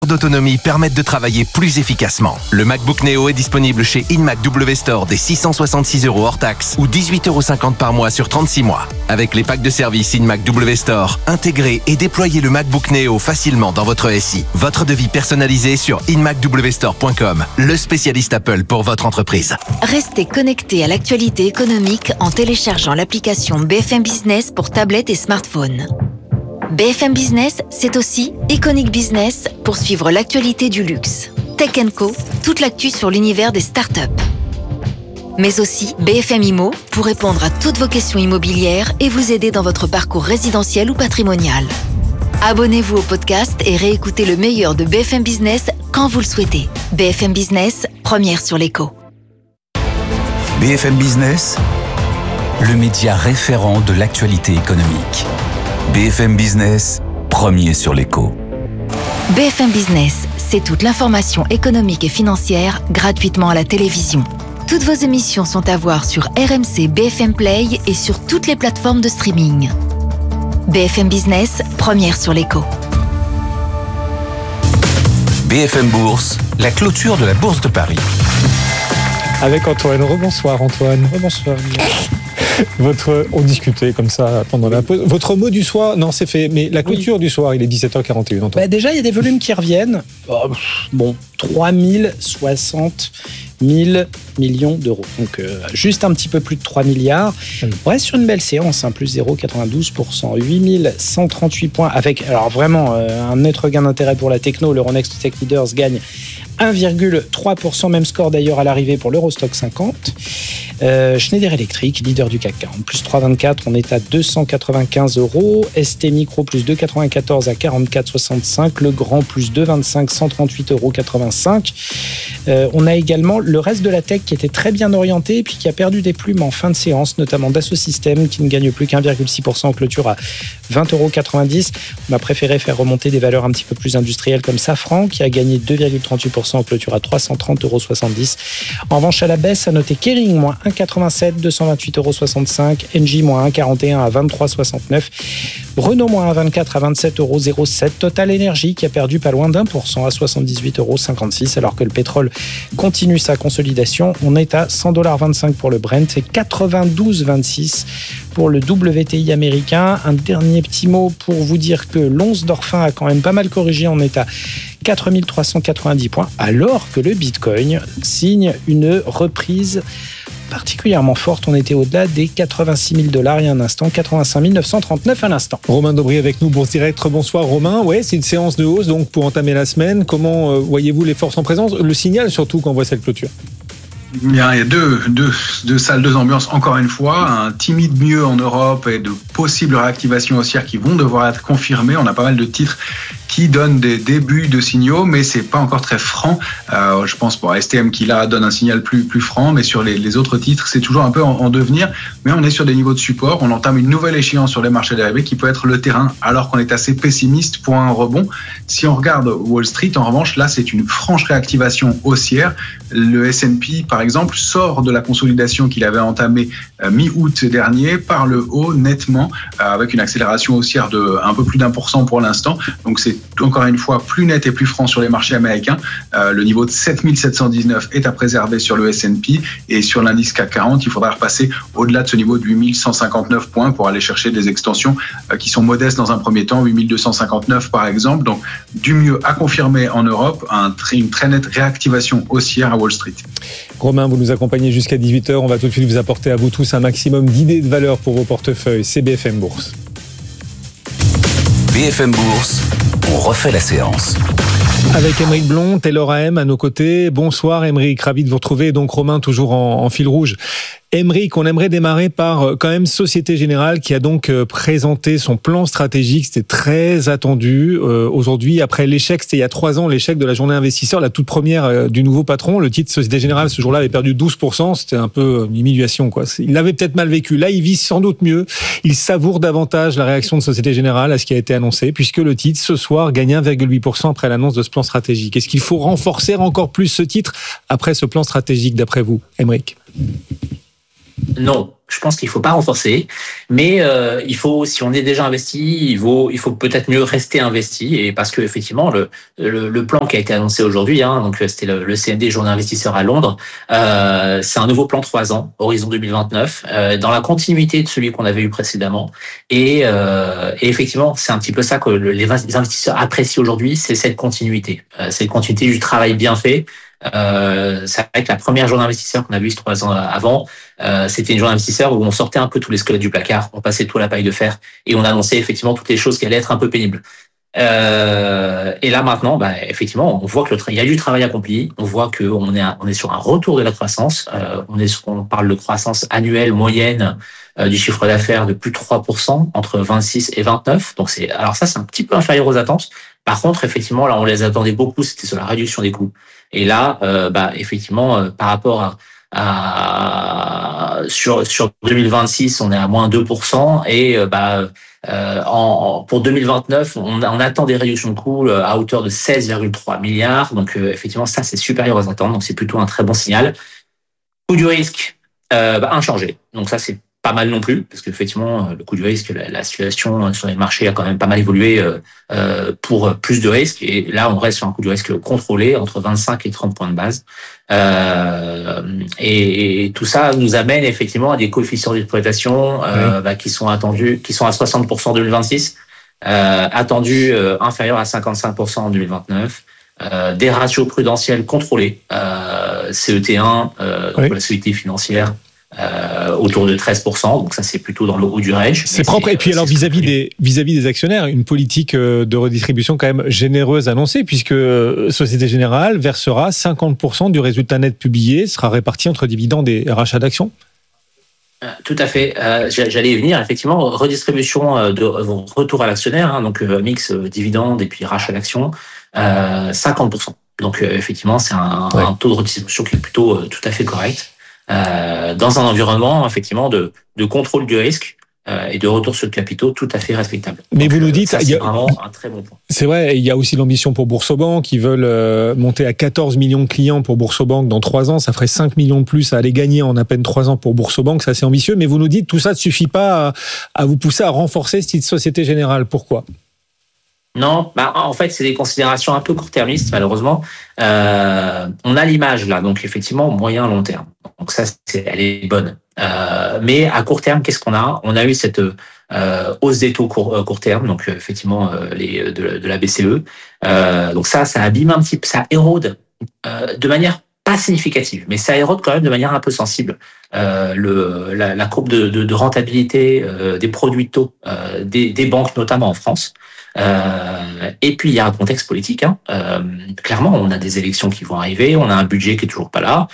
d'autonomie permettent de travailler plus efficacement. Le MacBook Neo est disponible chez InMac W Store dès 666 € hors taxe ou 18,50 € par mois sur 36 mois. Avec les packs de service InMac W Store, intégrez et déployez le MacBook Neo facilement dans votre SI. Votre devis personnalisé sur inmacwstore.com, le spécialiste Apple pour votre entreprise. Restez connecté à l'actualité économique en téléchargeant l'application BFM Business pour tablette et smartphone. BFM Business, c'est aussi Iconic Business pour suivre l'actualité du luxe. Tech & Co, toute l'actu sur l'univers des startups. Mais aussi BFM Immo pour répondre à toutes vos questions immobilières et vous aider dans votre parcours résidentiel ou patrimonial. Abonnez-vous au podcast et réécoutez le meilleur de BFM Business quand vous le souhaitez. BFM Business, première sur l'écho. BFM Business, le média référent de l'actualité économique. BFM Business, premier sur l'écho. BFM Business, c'est toute l'information économique et financière gratuitement à la télévision. Toutes vos émissions sont à voir sur RMC BFM Play et sur toutes les plateformes de streaming. BFM Business, première sur l'écho. BFM Bourse, la clôture de la Bourse de Paris. Avec Antoine. Rebonsoir Antoine. Rebonsoir. On discutait comme ça pendant la pause. Votre mot du soir, non c'est fait, mais la clôture du soir, il est 17h41 Antoine. Déjà il y a des volumes qui reviennent. 3060 000 millions d'euros. Donc juste un petit peu plus de 3 milliards. On reste sur une belle séance, plus 0,92%, 8138 points avec alors vraiment un net regain d'intérêt pour la techno. L'Euronext Tech Leaders gagne 1,3%, même score d'ailleurs à l'arrivée pour l'Eurostock 50. Schneider Electric, leader du CAC 40, plus 3,24, on est à 295 €. ST Micro, plus 2,94 à 44,65. Legrand, plus 2,25, 138,85 €. On a également le reste de la tech qui était très bien orienté et puis qui a perdu des plumes en fin de séance, notamment Dassault Systèmes qui ne gagne plus qu'1,6% en clôture à 20,90 €. On a préféré faire remonter des valeurs un petit peu plus industrielles comme Safran qui a gagné 2,38% en clôture à 330,70 €. En revanche, à la baisse, à noter Kering, moins 1,87, 228,65 €. Engie, moins 1,41 à 23,69 €. Renault, moins 1,24 à 27,07 €. Total Energy qui a perdu pas loin d'1% à 78,56 €, alors que le pétrole continue sa consolidation. On est à 100,25 $ pour le Brent et 92,26 € pour le WTI américain. Un dernier petit mot pour vous dire que l'once d'or fin a quand même pas mal corrigé. On est à 4390 points, alors que le Bitcoin signe une reprise particulièrement forte. On était au-delà des 86 000 $ il y a un instant, 85 939 à l'instant. Romain Daubry avec nous, Bourse Direct. Bonsoir Romain. Ouais, c'est une séance de hausse donc pour entamer la semaine. Comment voyez-vous les forces en présence? Le signal surtout qu'on voit cette clôture. Il y a deux salles, deux ambiances, encore une fois, un timide mieux en Europe et de possibles réactivations haussières qui vont devoir être confirmées. On a pas mal de titres qui donnent des débuts de signaux, mais c'est pas encore très franc. Je pense pour STM qui là donne un signal plus franc, mais sur les autres titres, c'est toujours un peu en devenir. Mais on est sur des niveaux de support. On entame une nouvelle échéance sur les marchés dérivés qui peut être le terrain, alors qu'on est assez pessimiste pour un rebond. Si on regarde Wall Street, en revanche, là, c'est une franche réactivation haussière. Le S&P, par exemple, sort de la consolidation qu'il avait entamée mi-août dernier par le haut nettement, avec une accélération haussière de un peu plus d'1% pour l'instant. Donc c'est encore une fois plus net et plus franc sur les marchés américains. Le niveau de 7719 est à préserver sur le S&P et sur l'indice CAC 40, il faudra repasser au-delà de ce niveau de 8159 points pour aller chercher des extensions qui sont modestes dans un premier temps, 8259 par exemple. Donc du mieux à confirmer en Europe, une très nette réactivation haussière à Wall Street. Romain, vous nous accompagnez jusqu'à 18h. On va tout de suite vous apporter à vous tous un maximum d'idées de valeur pour vos portefeuilles. C'est BFM Bourse. BFM Bourse, on refait la séance. Avec Aymeric Blond, Taylor AM à nos côtés. Bonsoir Aymeric, ravi de vous retrouver. Et donc Romain, toujours en fil rouge. Aymeric, on aimerait démarrer par quand même Société Générale qui a donc présenté son plan stratégique. C'était très attendu aujourd'hui. Après l'échec, c'était il y a 3 ans, l'échec de la journée investisseur, la toute première du nouveau patron. Le titre Société Générale, ce jour-là, avait perdu 12%. C'était un peu une humiliation, quoi. Il l'avait peut-être mal vécu. Là, il vise sans doute mieux. Il savoure davantage la réaction de Société Générale à ce qui a été annoncé, puisque le titre, ce soir, gagne 1,8% après l'annonce de ce plan stratégique. Est-ce qu'il faut renforcer encore plus ce titre après ce plan stratégique, d'après vous, Aymeric ? Non, je pense qu'il faut pas renforcer, mais il faut, si on est déjà investi, il faut peut-être mieux rester investi, et parce que effectivement le plan qui a été annoncé aujourd'hui, donc c'était le CMD Journée Investisseur à Londres, c'est un nouveau plan 3 ans, horizon 2029, dans la continuité de celui qu'on avait eu précédemment, et effectivement c'est un petit peu ça que les investisseurs apprécient aujourd'hui, c'est cette continuité du travail bien fait. C'est vrai que la première journée d'investisseur qu'on a vue 3 ans avant, c'était une journée d'investisseur où on sortait un peu tous les squelettes du placard, on passait tout à la paille de fer et on annonçait effectivement toutes les choses qui allaient être un peu pénibles. Et là maintenant, effectivement, on voit que il y a du travail accompli, on voit que on est sur un retour de la croissance, on parle de croissance annuelle moyenne du chiffre d'affaires de plus de 3% entre 26 et 29. Donc c'est un petit peu inférieur aux attentes. Par contre, effectivement, là on les attendait beaucoup, c'était sur la réduction des coûts. Et là, effectivement, par rapport sur 2026, on est à moins 2%, et pour 2029, on attend des réductions de coûts à hauteur de 16,3 milliards. Donc effectivement, ça c'est supérieur aux attentes, donc c'est plutôt un très bon signal. Coût du risque, inchangé. Donc ça c'est pas mal non plus, parce qu'effectivement, le coût du risque, la situation sur les marchés a quand même pas mal évolué pour plus de risques. Et là, on reste sur un coût du risque contrôlé entre 25 et 30 points de base. Et tout ça nous amène effectivement à des coefficients d'exploitation qui sont attendus, qui sont à 60% en 2026, attendus inférieurs à 55% en 2029. Des ratios prudentiels contrôlés, CET1, donc la solidité financière, autour de 13%, donc ça c'est plutôt dans le haut du range. C'est propre. Et puis alors vis-à-vis des actionnaires, une politique de redistribution quand même généreuse annoncée, puisque Société Générale versera 50% du résultat net publié, sera réparti entre dividendes et rachats d'actions. Tout à fait. J'allais y venir. Effectivement, redistribution de retour à l'actionnaire, donc mix dividendes et puis rachat d'actions, 50%. Donc effectivement, c'est un taux de redistribution qui est plutôt tout à fait correct. Dans un environnement effectivement de contrôle du risque et de retour sur le capitaux tout à fait respectable. Mais donc, vous nous dites, c'est vraiment un très bon point. C'est vrai, il y a aussi l'ambition pour Boursorama, qui veulent monter à 14 millions de clients pour Boursorama dans 3 ans. Ça ferait 5 millions de plus à aller gagner en à peine 3 ans pour Boursorama. C'est assez ambitieux. Mais vous nous dites, tout ça ne suffit pas à vous pousser à renforcer ce titre Société Générale. Pourquoi ? Non, en fait, c'est des considérations un peu court-termistes, malheureusement. On a l'image là, donc effectivement, moyen long terme. Donc ça, elle est bonne. Mais à court terme, qu'est-ce qu'on a ? On a eu cette hausse des taux court terme, donc effectivement de la BCE. Donc ça abîme un petit peu, ça érode de manière pas significative, mais ça érode quand même de manière un peu sensible la courbe de rentabilité des produits de taux des banques, notamment en France. Et puis il y a un contexte politique. Clairement, on a des élections qui vont arriver, on a un budget qui est toujours pas là,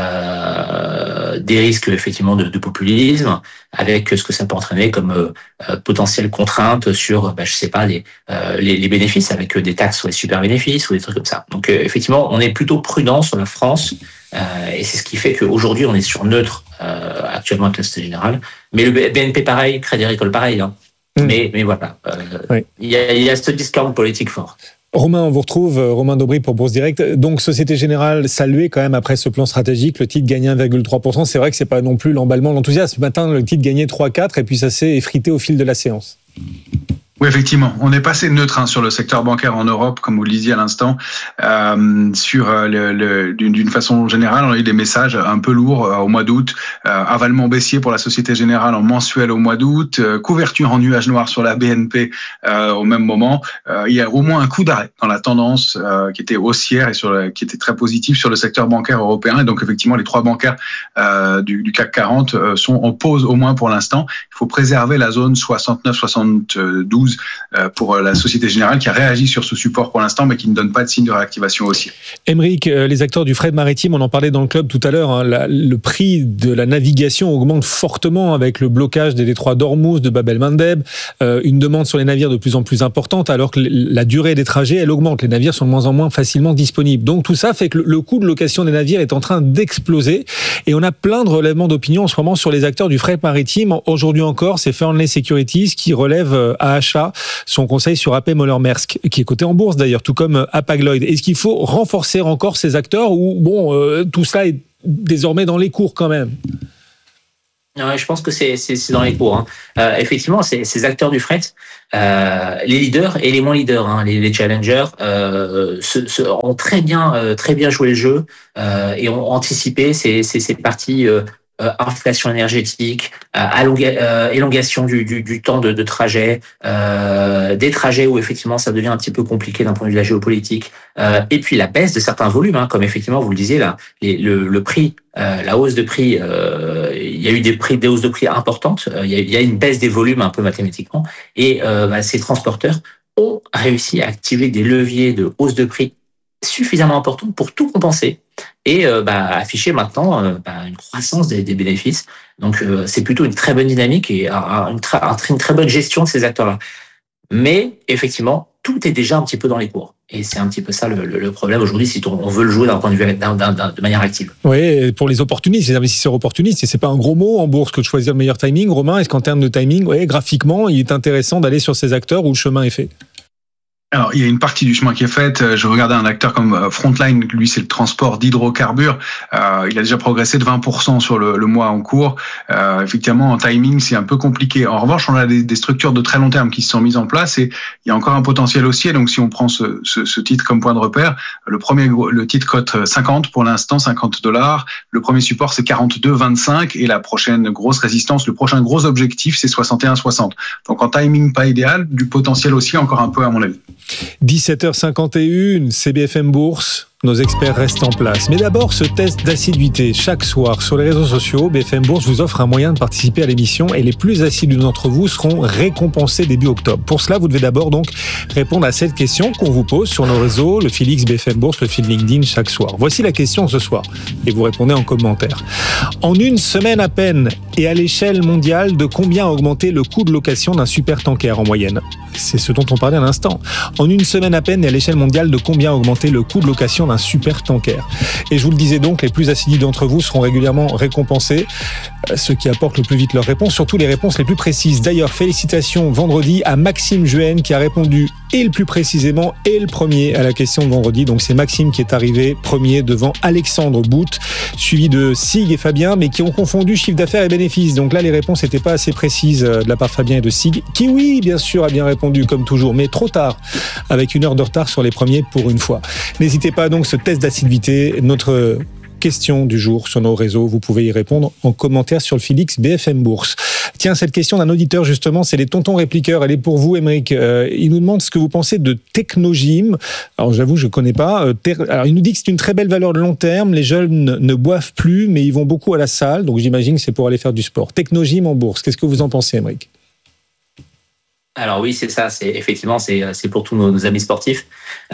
des risques effectivement de populisme, avec ce que ça peut entraîner comme potentielle contrainte sur, je sais pas, les bénéfices, avec des taxes sur les super bénéfices ou des trucs comme ça. Donc effectivement, on est plutôt prudent sur la France, et c'est ce qui fait qu'aujourd'hui on est sur neutre actuellement avec la Société Générale. Mais le BNP pareil, Crédit Agricole pareil. Mais voilà, il y a ce discount politique fort. Romain, on vous retrouve, Romain Daubry pour Bourse Direct. Donc, Société Générale saluée quand même après ce plan stratégique. Le titre gagnait 1,3%. C'est vrai que c'est pas non plus l'emballement, l'enthousiasme. Ce matin, le titre gagnait 3,4% et puis ça s'est effrité au fil de la séance. Oui, effectivement. On est passé neutre sur le secteur bancaire en Europe, comme vous le disiez à l'instant. D'une façon générale, on a eu des messages un peu lourds au mois d'août. Avalement baissier pour la Société Générale en mensuel au mois d'août. Couverture en nuage noir sur la BNP au même moment. Il y a au moins un coup d'arrêt dans la tendance qui était haussière et qui était très positive sur le secteur bancaire européen. Et donc, effectivement, les 3 bancaires du CAC 40 sont en pause au moins pour l'instant. Il faut préserver la zone 69-72 pour la Société Générale qui a réagi sur ce support pour l'instant mais qui ne donne pas de signe de réactivation haussière. Aymeric, les acteurs du fret maritime, on en parlait dans le club tout à l'heure, le prix de la navigation augmente fortement avec le blocage des détroits d'Ormuz, de Bab el-Mandeb, une demande sur les navires de plus en plus importante alors que la durée des trajets elle augmente, les navires sont de moins en moins facilement disponibles. Donc tout ça fait que le coût de location des navires est en train d'exploser et on a plein de relèvements d'opinion en ce moment sur les acteurs du fret maritime. Aujourd'hui encore, c'est Fearnley Securities qui relève à achat son conseil sur AP Moller Maersk, qui est coté en bourse d'ailleurs, tout comme Hapag-Lloyd. Est-ce qu'il faut renforcer encore ces acteurs ou tout cela est désormais dans les cours quand même ? Ouais, je pense que c'est dans les cours. Effectivement, ces acteurs du fret, les leaders et les moins leaders, les challengers, ont très bien joué le jeu et ont anticipé ces parties. Inflation énergétique, élongation du temps de trajet, des trajets où effectivement ça devient un petit peu compliqué d'un point de vue de la géopolitique, et puis la baisse de certains volumes, comme effectivement vous le disiez là, le prix, la hausse de prix, il y a eu des hausses de prix importantes, il y a une baisse des volumes un peu mathématiquement, et ces transporteurs ont réussi à activer des leviers de hausse de prix suffisamment importants pour tout compenser et afficher maintenant une croissance des bénéfices. Donc c'est plutôt une très bonne dynamique et une très bonne gestion de ces acteurs-là. Mais effectivement, tout est déjà un petit peu dans les cours. Et c'est un petit peu ça le problème aujourd'hui si on veut le jouer d'un point de vue de manière active. Oui, pour les opportunistes, les investisseurs opportunistes, et c'est pas un gros mot en bourse que de choisir le meilleur timing. Romain, est-ce qu'en termes de timing, graphiquement, il est intéressant d'aller sur ces acteurs où le chemin est fait? Alors, il y a une partie du chemin qui est faite. Je regardais un acteur comme Frontline, lui, c'est le transport d'hydrocarbures. Il a déjà progressé de 20% sur le mois en cours. Effectivement, en timing, c'est un peu compliqué. En revanche, on a des structures de très long terme qui se sont mises en place et il y a encore un potentiel haussier. Donc, si on prend ce titre comme point de repère, le titre cote 50 pour l'instant, $50. Le premier support, c'est 42,25 et la prochaine grosse résistance, le prochain gros objectif, c'est 61,60. Donc, en timing pas idéal, du potentiel haussier encore un peu à mon avis. 17h51, CBFM Bourse. Nos experts restent en place. Mais d'abord, ce test d'assiduité. Chaque soir, sur les réseaux sociaux, BFM Bourse vous offre un moyen de participer à l'émission et les plus assidus d'entre vous seront récompensés début octobre. Pour cela, vous devez d'abord donc répondre à cette question qu'on vous pose sur nos réseaux, le fil X BFM Bourse, le fil LinkedIn chaque soir. Voici la question ce soir et vous répondez en commentaire. En une semaine à peine et à l'échelle mondiale, de combien a augmenté le coût de location d'un supertanker en moyenne ? C'est ce dont on parlait à l'instant. En une semaine à peine et à l'échelle mondiale, de combien a augmenté le coût de location d'un supertanker ? Et je vous le disais donc, les plus assidus d'entre vous seront régulièrement récompensés, ceux qui apportent le plus vite leurs réponses, surtout les réponses les plus précises. D'ailleurs, félicitations vendredi à Maxime Juhen qui a répondu et le plus précisément et le premier à la question de vendredi. Donc c'est Maxime qui est arrivé premier devant Alexandre Bout, suivi de Sig et Fabien, mais qui ont confondu chiffre d'affaires et bénéfices. Donc là, les réponses n'étaient pas assez précises de la part de Fabien et de Sig, qui oui, bien sûr, a bien répondu comme toujours, mais trop tard, avec 1 heure de retard sur les premiers pour une fois. N'hésitez pas donc, ce test d'assiduité, notre question du jour sur nos réseaux, vous pouvez y répondre en commentaire sur le fil X BFM Bourse. Tiens, cette question d'un auditeur justement, c'est les tontons répliqueurs, elle est pour vous Émeric. Il nous demande ce que vous pensez de Technogym. Alors j'avoue, je ne connais pas. Alors il nous dit que c'est une très belle valeur de long terme, les jeunes ne boivent plus, mais ils vont beaucoup à la salle, donc j'imagine que c'est pour aller faire du sport. Technogym en bourse, qu'est-ce que vous en pensez Émeric ? Alors oui, c'est ça. C'est effectivement, c'est pour tous nos amis sportifs.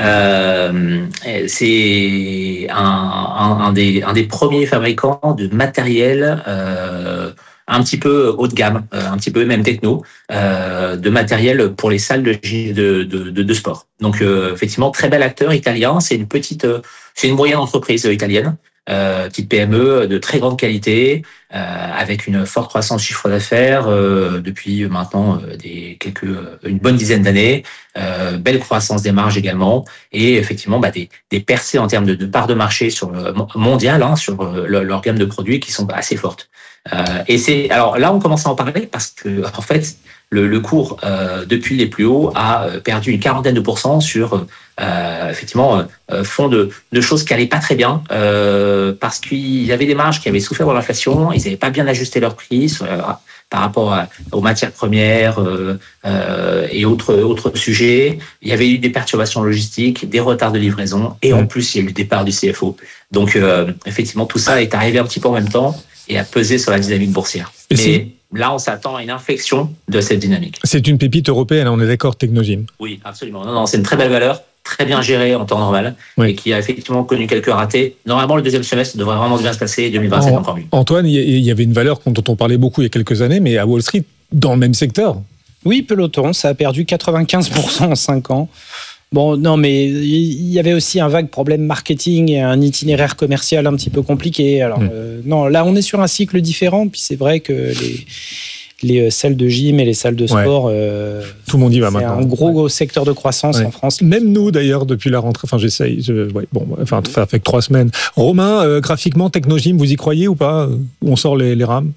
C'est un des premiers fabricants de matériel un petit peu haut de gamme, un petit peu même techno, de matériel pour les salles de sport. Donc effectivement, très bel acteur italien. C'est une moyenne entreprise italienne. Petite PME de très grande qualité, avec une forte croissance chiffre d'affaires depuis maintenant une bonne dizaine d'années, belle croissance des marges également, et effectivement des percées en termes de part de marché sur le mondial, sur leur gamme de produits qui sont assez fortes. Et alors là on commence à en parler parce que en fait le cours depuis les plus hauts a perdu une 40% sur effectivement fond de choses qui allaient pas très bien parce qu'il y avait des marges qui avaient souffert de l'inflation, ils n'avaient pas bien ajusté leurs prix par rapport aux matières premières et autres sujets. Il y avait eu des perturbations logistiques, des retards de livraison et en plus il y a eu le départ du CFO. Donc effectivement tout ça est arrivé un petit peu en même temps et a pesé sur la dynamique boursière. Mais là, on s'attend à une inflexion de cette dynamique. C'est une pépite européenne, on est d'accord, Technogym ? Oui, absolument. Non, c'est une très belle valeur, très bien gérée en temps normal, et qui a effectivement connu quelques ratés. Normalement, le deuxième semestre devrait vraiment bien se passer, 2027 encore mieux. Antoine, il y avait une valeur dont on parlait beaucoup il y a quelques années, mais à Wall Street, dans le même secteur. Oui, Peloton, ça a perdu 95% en 5 ans. Bon, non, mais il y avait aussi un vague problème marketing et un itinéraire commercial un petit peu compliqué. Alors, non, là, on est sur un cycle différent. Puis c'est vrai que les salles de gym et les salles de sport, tout le monde y va maintenant. C'est un gros secteur de croissance en France. Même nous, d'ailleurs, depuis la rentrée. Enfin, j'essaye. Ça fait que 3 semaines. Romain, graphiquement, Technogym, vous y croyez ou pas ? Où on sort les rames ?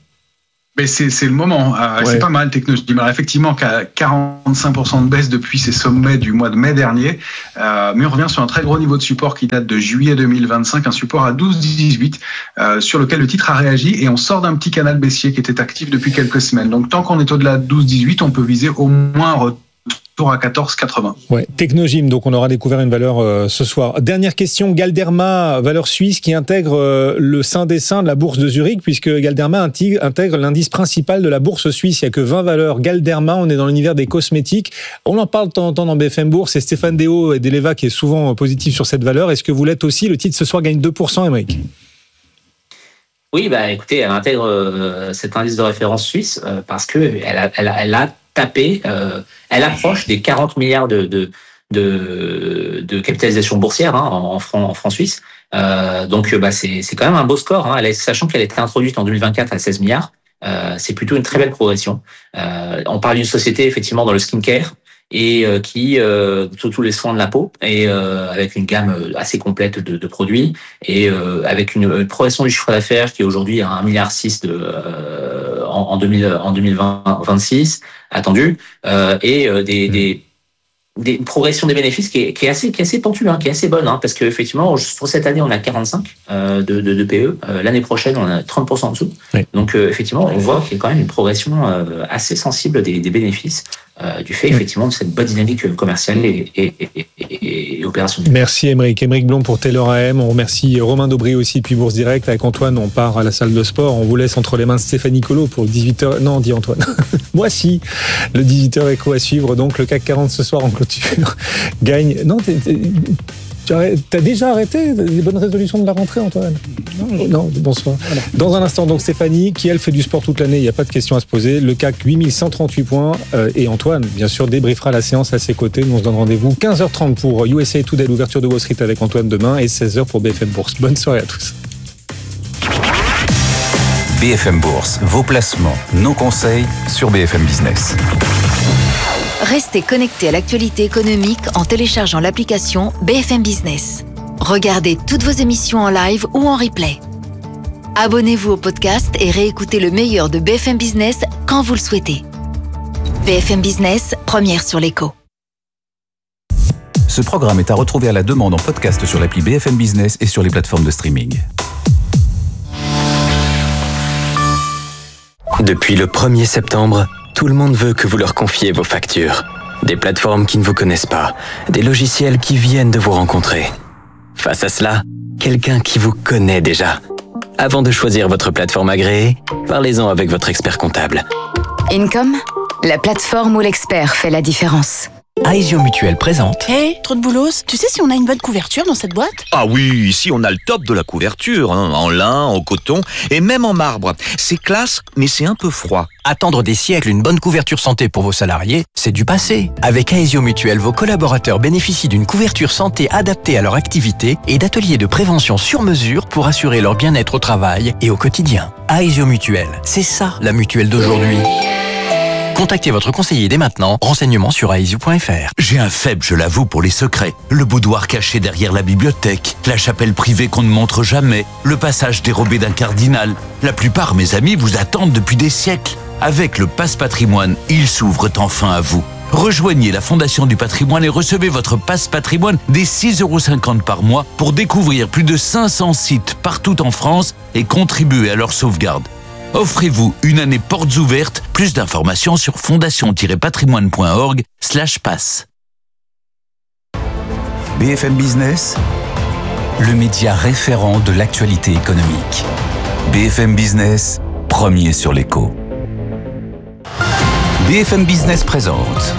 Mais c'est le moment. C'est pas mal, Technogym. Alors effectivement, 45% de baisse depuis ses sommets du mois de mai dernier. Mais on revient sur un très gros niveau de support qui date de juillet 2025, un support à 12,18 sur lequel le titre a réagi et on sort d'un petit canal baissier qui était actif depuis quelques semaines. Donc tant qu'on est au-delà de 12,18, on peut viser au moins un retour à 14,80. Ouais, Technogym, donc on aura découvert une valeur ce soir. Dernière question, Galderma, valeur suisse qui intègre le sein des seins de la bourse de Zurich, puisque Galderma intègre l'indice principal de la bourse suisse. Il n'y a que 20 valeurs Galderma, on est dans l'univers des cosmétiques. On en parle de temps en temps dans BFM Bourse, et Stéphane Déo et d'Eleva qui est souvent positif sur cette valeur. Est-ce que vous l'êtes aussi? Le titre ce soir gagne 2%, Émeric. Oui, écoutez, elle intègre cet indice de référence suisse parce que elle a tapé, elle approche des 40 milliards de capitalisation boursière en francs suisses. Donc c'est quand même un beau score, sachant qu'elle a été introduite en 2024 à 16 milliards. C'est plutôt une très belle progression. On parle d'une société effectivement dans le skincare et qui tous les soins de la peau et avec une gamme assez complète de produits et avec une progression du chiffre d'affaires qui est aujourd'hui à 1,6 milliard en 2026 attendu et des progressions des bénéfices qui est assez pentue, qui est assez bonne, parce que effectivement pour cette année on a 45 de PE, l'année prochaine on a 30% en dessous. Oui. Donc effectivement on voit qu'il y a quand même une progression assez sensible des bénéfices du fait effectivement de cette bonne dynamique commerciale et opérationnelle. Merci Émeric Blond pour Taylor AM. On remercie Romain Daubry aussi depuis Bourse Direct. Avec Antoine on part à la salle de sport. On vous laisse entre les mains de Stéphanie Colo pour le 18h. Non, dit Antoine. Moi si. Le 18h écho à suivre. Donc le CAC 40 ce soir en clôture gagne. Non, t'as déjà arrêté les bonnes résolutions de la rentrée, Antoine? Non, bonsoir. Voilà. Dans un instant, donc Stéphanie, qui elle fait du sport toute l'année, il n'y a pas de question à se poser. Le CAC 8138 points et Antoine, bien sûr, débriefera la séance à ses côtés. Nous on se donne rendez-vous 15h30 pour USA Today, l'ouverture de Wall Street avec Antoine demain et 16h pour BFM Bourse. Bonne soirée à tous. BFM Bourse, vos placements, nos conseils sur BFM Business. Restez connectés à l'actualité économique en téléchargeant l'application BFM Business. Regardez toutes vos émissions en live ou en replay. Abonnez-vous au podcast et réécoutez le meilleur de BFM Business quand vous le souhaitez. BFM Business, première sur l'écho. Ce programme est à retrouver à la demande en podcast sur l'appli BFM Business et sur les plateformes de streaming. Depuis le 1er septembre, tout le monde veut que vous leur confiez vos factures. Des plateformes qui ne vous connaissent pas, des logiciels qui viennent de vous rencontrer. Face à cela, quelqu'un qui vous connaît déjà. Avant de choisir votre plateforme agréée, parlez-en avec votre expert comptable. Income, la plateforme où l'expert fait la différence. Aesio Mutuel présente. Hey, trop de boulos. Tu sais si on a une bonne couverture dans cette boîte? Ah oui, ici on a le top de la couverture, en lin, en coton et même en marbre. C'est classe, mais c'est un peu froid. Attendre des siècles une bonne couverture santé pour vos salariés, c'est du passé. Avec Aesio Mutuel, vos collaborateurs bénéficient d'une couverture santé adaptée à leur activité et d'ateliers de prévention sur mesure pour assurer leur bien-être au travail et au quotidien. Aesio Mutuel, c'est ça la mutuelle d'aujourd'hui. Contactez votre conseiller dès maintenant. Renseignements sur aesio.fr. J'ai un faible, je l'avoue, pour les secrets. Le boudoir caché derrière la bibliothèque, la chapelle privée qu'on ne montre jamais, le passage dérobé d'un cardinal. La plupart, mes amis, vous attendent depuis des siècles. Avec le Passe Patrimoine, ils s'ouvrent enfin à vous. Rejoignez la Fondation du Patrimoine et recevez votre Passe Patrimoine dès 6,50 € par mois pour découvrir plus de 500 sites partout en France et contribuer à leur sauvegarde. Offrez-vous une année portes ouvertes. Plus d'informations sur fondation-patrimoine.org/passe. BFM Business, le média référent de l'actualité économique. BFM Business, premier sur l'écho. BFM Business présente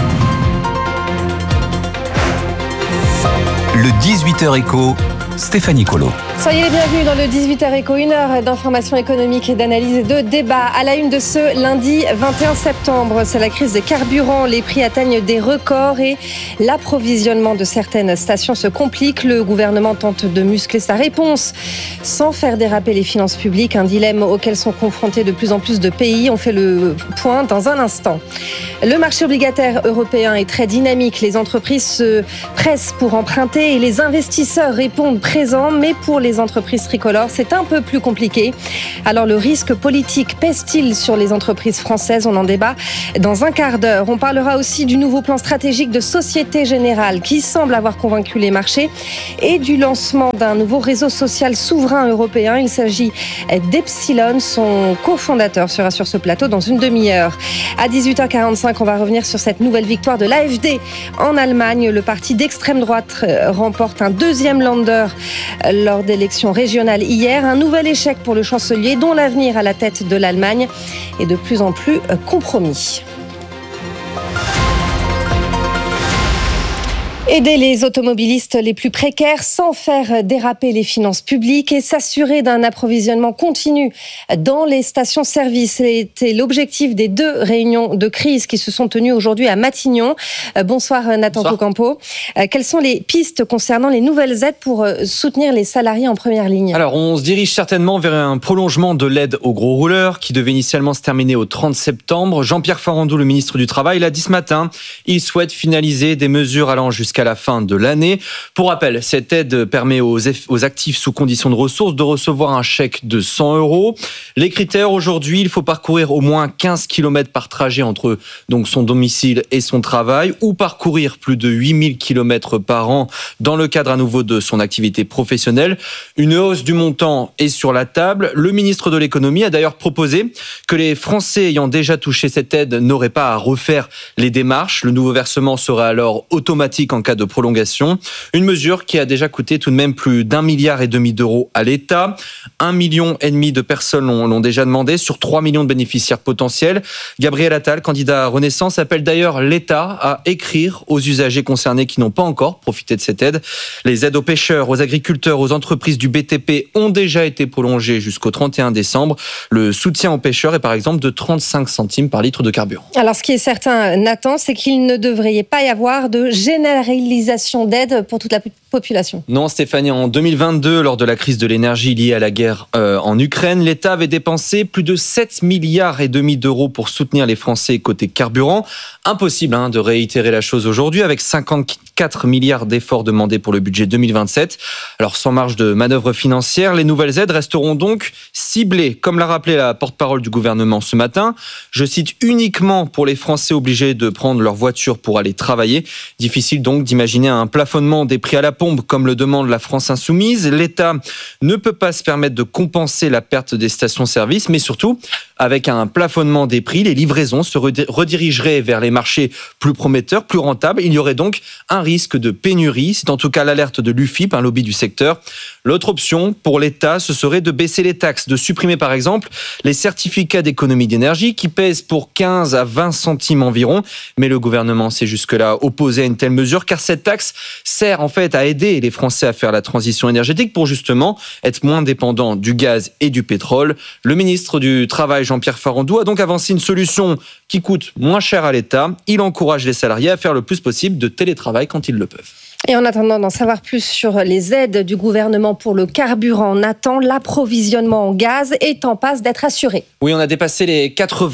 le 18h écho, Stéphanie Colo. Soyez les bienvenus dans le 18h écho, une heure d'information économique et d'analyse et de débat. À la une de ce lundi 21 septembre, c'est la crise des carburants. Les prix atteignent des records et l'approvisionnement de certaines stations se complique. Le gouvernement tente de muscler sa réponse sans faire déraper les finances publiques. Un dilemme auquel sont confrontés de plus en plus de pays. On fait le point dans un instant. Le marché obligataire européen est très dynamique. Les entreprises se pressent pour emprunter et les investisseurs répondent présents. Mais pour les entreprises tricolores, c'est un peu plus compliqué. Alors le risque politique pèse-t-il sur les entreprises françaises? On en débat dans un quart d'heure. On parlera aussi du nouveau plan stratégique de Société Générale qui semble avoir convaincu les marchés et du lancement d'un nouveau réseau social souverain européen. Il s'agit d'Epsilon. Son cofondateur sera sur ce plateau dans une demi-heure. À 18h45, on va revenir sur cette nouvelle victoire de l'AfD en Allemagne. Le parti d'extrême droite remporte un deuxième Länder lors d'élections régionales hier. Un nouvel échec pour le chancelier dont l'avenir à la tête de l'Allemagne est de plus en plus compromis. Aider les automobilistes les plus précaires sans faire déraper les finances publiques et s'assurer d'un approvisionnement continu dans les stations-service. C'était l'objectif des 2 réunions de crise qui se sont tenues aujourd'hui à Matignon. Bonsoir Nathan Cocampo. Quelles sont les pistes concernant les nouvelles aides pour soutenir les salariés en première ligne? Alors, on se dirige certainement vers un prolongement de l'aide aux gros rouleurs qui devait initialement se terminer au 30 septembre. Jean-Pierre Farandou, le ministre du Travail, l'a dit ce matin. Il souhaite finaliser des mesures allant jusqu'à la fin de l'année. Pour rappel, cette aide permet aux actifs sous condition de ressources de recevoir un chèque de 100 €. Les critères aujourd'hui, il faut parcourir au moins 15 km par trajet entre donc son domicile et son travail ou parcourir plus de 8000 km par an dans le cadre à nouveau de son activité professionnelle. Une hausse du montant est sur la table. Le ministre de l'économie a d'ailleurs proposé que les Français ayant déjà touché cette aide n'auraient pas à refaire les démarches. Le nouveau versement serait alors automatique en cas de prolongation. Une mesure qui a déjà coûté tout de même plus d'1,5 milliard d'euros à l'État. 1,5 million de personnes l'ont déjà demandé sur 3 millions de bénéficiaires potentiels. Gabriel Attal, candidat à Renaissance, appelle d'ailleurs l'État à écrire aux usagers concernés qui n'ont pas encore profité de cette aide. Les aides aux pêcheurs, aux agriculteurs, aux entreprises du BTP ont déjà été prolongées jusqu'au 31 décembre. Le soutien aux pêcheurs est par exemple de 35 centimes par litre de carburant. Alors ce qui est certain, Nathan, c'est qu'il ne devrait pas y avoir de généralisation d'aide pour toute la population. Non, Stéphanie, en 2022, lors de la crise de l'énergie liée à la guerre en Ukraine, l'État avait dépensé plus de 7,5 milliards d'euros pour soutenir les Français côté carburant. Impossible de réitérer la chose aujourd'hui avec 54 milliards d'efforts demandés pour le budget 2027. Alors sans marge de manœuvre financière, les nouvelles aides resteront donc ciblées, comme l'a rappelé la porte-parole du gouvernement ce matin. Je cite, uniquement pour les Français obligés de prendre leur voiture pour aller travailler. Difficile donc d'imaginer un plafonnement des prix à la pompe comme le demande la France insoumise. L'État ne peut pas se permettre de compenser la perte des stations-service, mais surtout, avec un plafonnement des prix, les livraisons se redirigeraient vers les marchés plus prometteurs, plus rentables. Il y aurait donc un risque de pénurie. C'est en tout cas l'alerte de l'UFIP, un lobby du secteur. L'autre option pour l'État, ce serait de baisser les taxes, de supprimer par exemple les certificats d'économie d'énergie qui pèsent pour 15 à 20 centimes environ. Mais le gouvernement s'est jusque-là opposé à une telle mesure car cette taxe sert en fait à aider les Français à faire la transition énergétique pour justement être moins dépendants du gaz et du pétrole. Le ministre du Travail, Jean-Pierre Farandou, a donc avancé une solution qui coûte moins cher à l'État. Il encourage les salariés à faire le plus possible de télétravail quand ils le peuvent. Et en attendant d'en savoir plus sur les aides du gouvernement pour le carburant, Nathan, l'approvisionnement en gaz est en passe d'être assuré. Oui, on a dépassé les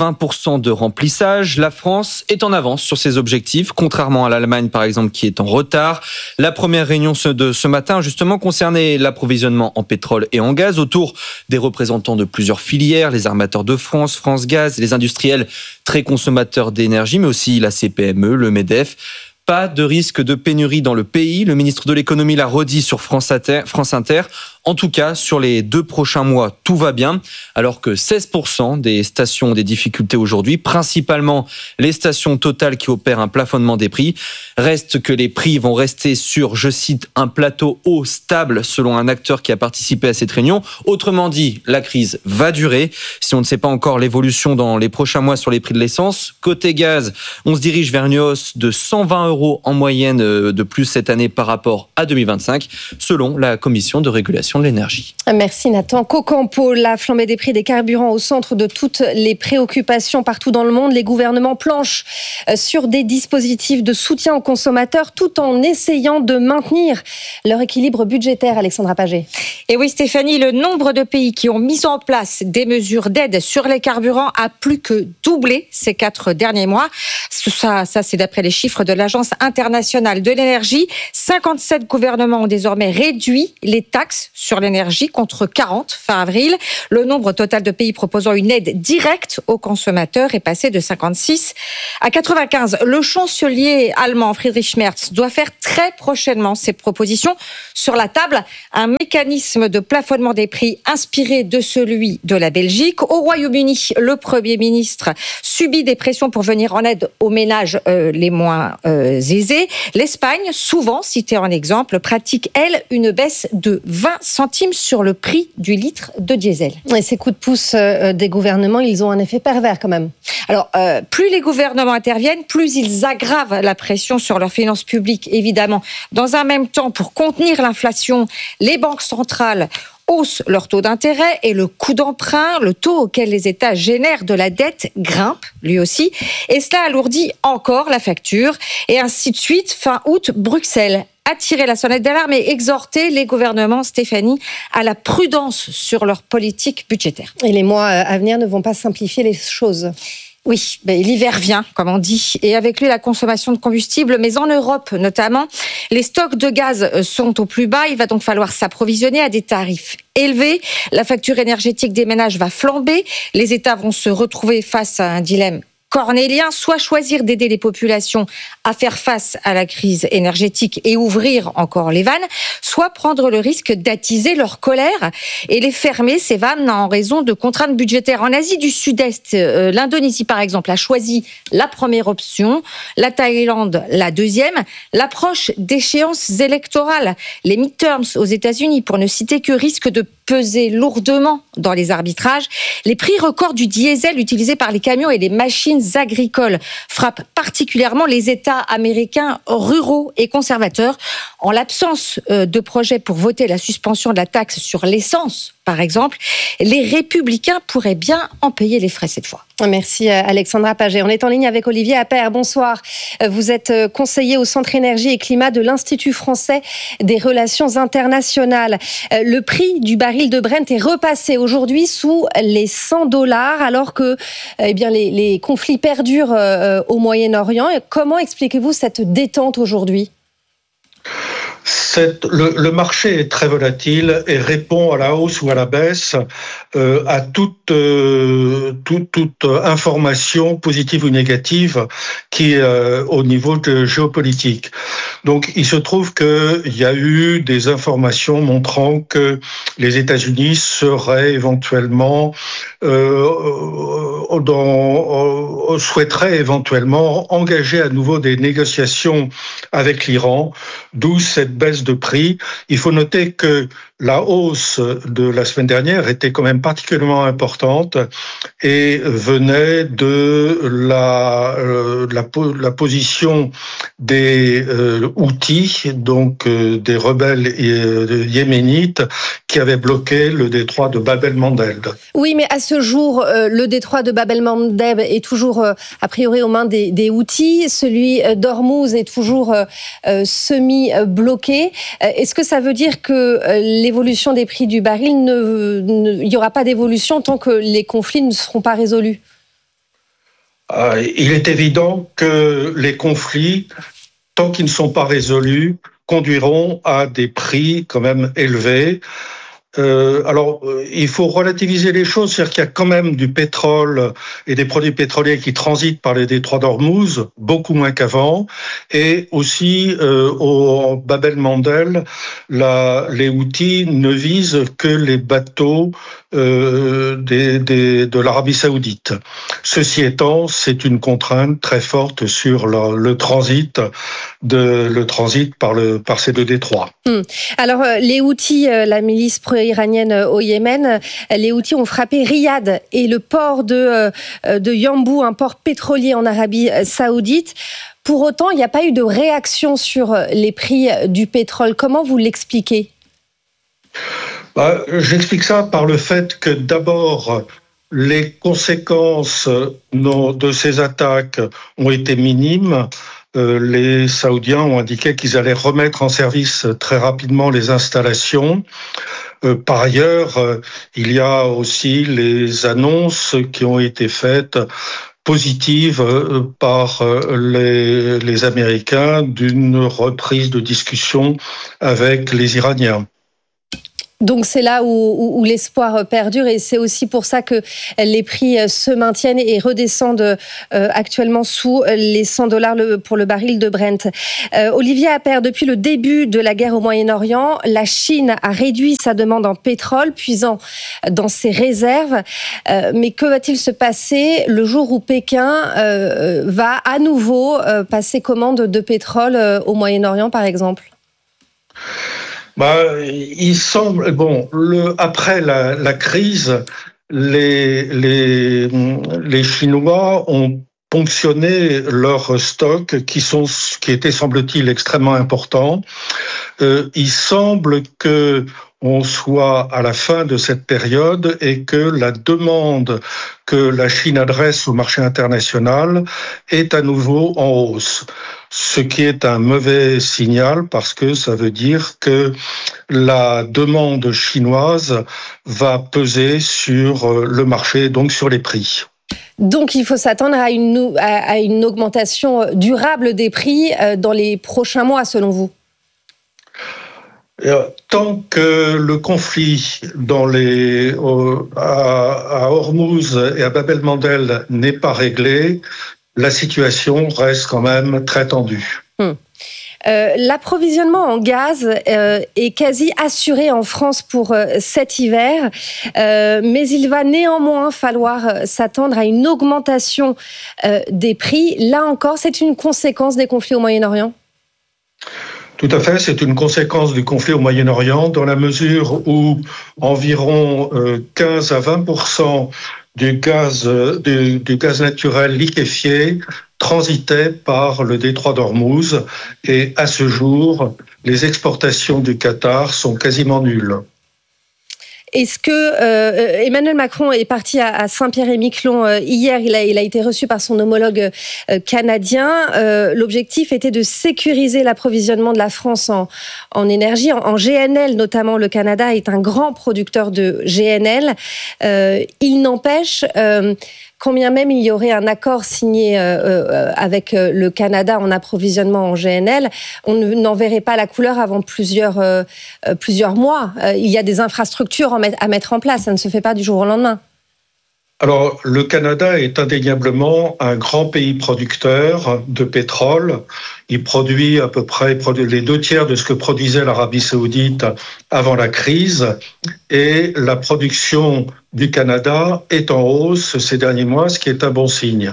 80% de remplissage. La France est en avance sur ses objectifs, contrairement à l'Allemagne, par exemple, qui est en retard. La première réunion de ce matin, justement, concernait l'approvisionnement en pétrole et en gaz autour des représentants de plusieurs filières, les armateurs de France, France Gaz, les industriels très consommateurs d'énergie, mais aussi la CPME, le MEDEF. Pas de risque de pénurie dans le pays. Le ministre de l'économie l'a redit sur France Inter. En tout cas, sur les 2 prochains mois, tout va bien, alors que 16% des stations ont des difficultés aujourd'hui, principalement les stations Total qui opèrent un plafonnement des prix. Reste que les prix vont rester sur, je cite, un plateau haut stable selon un acteur qui a participé à cette réunion. Autrement dit, la crise va durer. Si on ne sait pas encore l'évolution dans les prochains mois sur les prix de l'essence, côté gaz, on se dirige vers une hausse de 120 € en moyenne de plus cette année par rapport à 2025, selon la Commission de régulation de l'énergie. Merci Nathan Cocampo. La flambée des prix des carburants au centre de toutes les préoccupations partout dans le monde. Les gouvernements planchent sur des dispositifs de soutien aux consommateurs tout en essayant de maintenir leur équilibre budgétaire. Alexandra Paget. Et oui Stéphanie, le nombre de pays qui ont mis en place des mesures d'aide sur les carburants a plus que doublé ces 4 derniers mois. Ça c'est d'après les chiffres de l'Agence internationale de l'énergie. 57 gouvernements ont désormais réduit les taxes sur l'énergie contre 40 fin avril. Le nombre total de pays proposant une aide directe aux consommateurs est passé de 56 à 95. Le chancelier allemand Friedrich Merz doit faire très prochainement ses propositions sur la table. Un mécanisme de plafonnement des prix inspiré de celui de la Belgique. Au Royaume-Uni, le Premier ministre subit des pressions pour venir en aide aux ménages les moins aisés. L'Espagne, souvent citée en exemple, pratique, elle, une baisse de 20 centimes sur le prix du litre de diesel. Et ces coups de pouce des gouvernements, ils ont un effet pervers quand même. Alors, plus les gouvernements interviennent, plus ils aggravent la pression sur leurs finances publiques, évidemment. Dans un même temps, pour contenir l'inflation, les banques centrales haussent leur taux d'intérêt et le coût d'emprunt, le taux auquel les États génèrent de la dette, grimpe lui aussi. Et cela alourdit encore la facture. Et ainsi de suite, fin août, Bruxelles a tiré la sonnette d'alarme et exhorté les gouvernements, Stéphanie, à la prudence sur leur politique budgétaire. Et les mois à venir ne vont pas simplifier les choses. Oui, l'hiver vient, comme on dit, et avec lui la consommation de combustible, mais en Europe notamment, les stocks de gaz sont au plus bas, il va donc falloir s'approvisionner à des tarifs élevés, la facture énergétique des ménages va flamber, les États vont se retrouver face à un dilemme cornélien, soit choisir d'aider les populations à faire face à la crise énergétique et ouvrir encore les vannes, soit prendre le risque d'attiser leur colère et les fermer, ces vannes, en raison de contraintes budgétaires. En Asie du Sud-Est, l'Indonésie par exemple a choisi la première option, la Thaïlande la deuxième. L'approche d'échéances électorales, les midterms aux États-Unis, pour ne citer que, risque de peser lourdement dans les arbitrages. Les prix records du diesel utilisé par les camions et les machines agricoles frappent particulièrement les États américains ruraux et conservateurs. En l'absence de projet pour voter la suspension de la taxe sur l'essence, par exemple, les républicains pourraient bien en payer les frais cette fois. Merci Alexandra Paget. On est en ligne avec Olivier Appert. Bonsoir. Vous êtes conseiller au Centre Énergie et Climat de l'Institut français des relations internationales. Le prix du baril de Brent est repassé aujourd'hui sous les $100 alors que les conflits perdurent au Moyen-Orient. Comment expliquez-vous cette détente aujourd'hui ? Le marché est très volatile et répond à la hausse ou à la baisse à toute information positive ou négative qui est au niveau de géopolitique. Donc il se trouve qu'il y a eu des informations montrant que les États-Unis seraient éventuellement souhaiteraient éventuellement engager à nouveau des négociations avec l'Iran, d'où cette baisse de prix. Il faut noter que la hausse de la semaine dernière était quand même particulièrement importante et venait de la position des Houthis, donc des rebelles yéménites, qui avaient bloqué le détroit de Bab el-Mandeb. Oui, mais à ce jour, le détroit de Bab el-Mandeb est toujours a priori aux mains des Houthis. Celui d'Ormuz est toujours semi-bloqué. Est-ce que ça veut dire que l'évolution des prix du baril, il n'y aura pas d'évolution tant que les conflits ne seront pas résolus ? Il est évident que les conflits, tant qu'ils ne sont pas résolus, conduiront à des prix quand même élevés. Il faut relativiser les choses, c'est-à-dire qu'il y a quand même du pétrole et des produits pétroliers qui transitent par les détroits d'Ormuz, beaucoup moins qu'avant, et aussi au Bab el-Mandeb, les Houthis ne visent que les bateaux de l'Arabie Saoudite. Ceci étant, c'est une contrainte très forte sur le transit par ces deux détroits. Alors, les Houthis, la milice pro-iranienne au Yémen, les Houthis ont frappé Riyad et le port de Yanbu, un port pétrolier en Arabie Saoudite. Pour autant, il n'y a pas eu de réaction sur les prix du pétrole. Comment vous l'expliquez ? J'explique ça par le fait que d'abord, les conséquences de ces attaques ont été minimes. Les Saoudiens ont indiqué qu'ils allaient remettre en service très rapidement les installations. Par ailleurs, il y a aussi les annonces qui ont été faites positives par les Américains d'une reprise de discussion avec les Iraniens. Donc c'est là où l'espoir perdure et c'est aussi pour ça que les prix se maintiennent et redescendent actuellement sous les $100 pour le baril de Brent. Olivier Appert, depuis le début de la guerre au Moyen-Orient, la Chine a réduit sa demande en pétrole, puisant dans ses réserves. Mais que va-t-il se passer le jour où Pékin va à nouveau passer commande de pétrole au Moyen-Orient, par exemple ? Il semble, après la crise, les Chinois ont ponctionné leurs stocks qui étaient, semble-t-il, extrêmement importants. Il semble que on soit à la fin de cette période et que la demande que la Chine adresse au marché international est à nouveau en hausse. Ce qui est un mauvais signal parce que ça veut dire que la demande chinoise va peser sur le marché, donc sur les prix. Donc il faut s'attendre à une augmentation durable des prix dans les prochains mois, selon vous ? Tant que le conflit à Hormuz et à Bab el-Mandeb n'est pas réglé, la situation reste quand même très tendue. L'approvisionnement en gaz est quasi assuré en France pour cet hiver, mais il va néanmoins falloir s'attendre à une augmentation des prix. Là encore, c'est une conséquence des conflits au Moyen-Orient ? Tout à fait, c'est une conséquence du conflit au Moyen-Orient dans la mesure où environ 15 à 20% du gaz naturel liquéfié transitait par le détroit d'Ormuz et à ce jour, les exportations du Qatar sont quasiment nulles. Est-ce que Emmanuel Macron est parti à Saint-Pierre-et-Miquelon hier, il a été reçu par son homologue canadien. L'objectif était de sécuriser l'approvisionnement de la France en énergie, en GNL notamment. Le Canada est un grand producteur de GNL. Il n'empêche... Combien même il y aurait un accord signé avec le Canada en approvisionnement en GNL, on n'en verrait pas la couleur avant plusieurs mois. Il y a des infrastructures à mettre en place, ça ne se fait pas du jour au lendemain. Alors, le Canada est indéniablement un grand pays producteur de pétrole. Il produit à peu près les 2/3 de ce que produisait l'Arabie Saoudite avant la crise. Et la production du Canada est en hausse ces derniers mois, ce qui est un bon signe.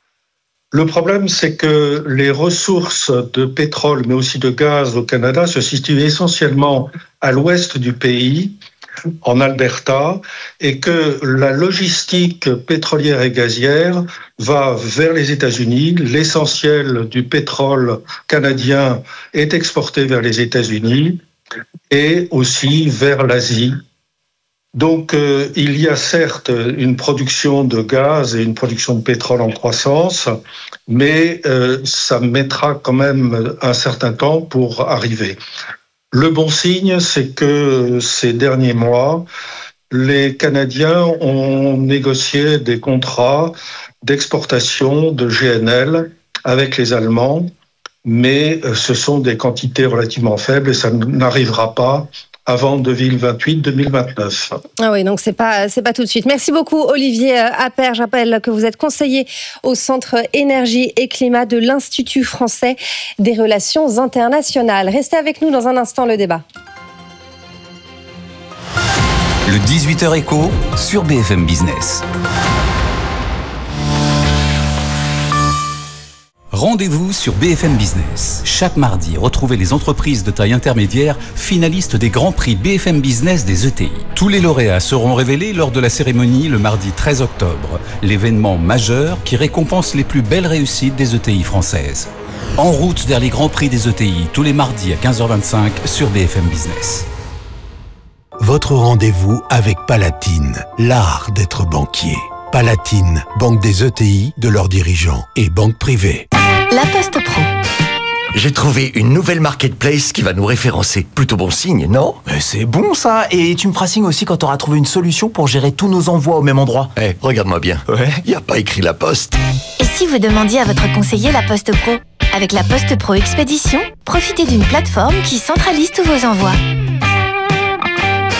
Le problème, c'est que les ressources de pétrole, mais aussi de gaz au Canada, se situent essentiellement à l'ouest du pays, en Alberta, et que la logistique pétrolière et gazière va vers les États-Unis. L'essentiel du pétrole canadien est exporté vers les États-Unis et aussi vers l'Asie. Donc, il y a certes une production de gaz et une production de pétrole en croissance, mais ça mettra quand même un certain temps pour arriver. Le bon signe, c'est que ces derniers mois, les Canadiens ont négocié des contrats d'exportation de GNL avec les Allemands, mais ce sont des quantités relativement faibles et ça n'arrivera pas avant 2028-2029. Ah oui, donc c'est pas tout de suite. Merci beaucoup Olivier Appert. Je rappelle que vous êtes conseiller au Centre Énergie et Climat de l'Institut français des relations internationales. Restez avec nous dans un instant, le débat. Le 18h Écho sur BFM Business. Rendez-vous sur BFM Business. Chaque mardi, retrouvez les entreprises de taille intermédiaire finalistes des Grands Prix BFM Business des ETI. Tous les lauréats seront révélés lors de la cérémonie le mardi 13 octobre, l'événement majeur qui récompense les plus belles réussites des ETI françaises. En route vers les Grands Prix des ETI, tous les mardis à 15h25 sur BFM Business. Votre rendez-vous avec Palatine, l'art d'être banquier. Palatine, banque des ETI, de leurs dirigeants et banque privée. La Poste Pro. J'ai trouvé une nouvelle marketplace qui va nous référencer. Plutôt bon signe, non ? C'est bon ça. Et tu me feras signe aussi quand tu auras trouvé une solution pour gérer tous nos envois au même endroit. Regarde-moi bien. Ouais. Y a pas écrit La Poste. Et si vous demandiez à votre conseiller La Poste Pro ? Avec La Poste Pro Expédition, profitez d'une plateforme qui centralise tous vos envois.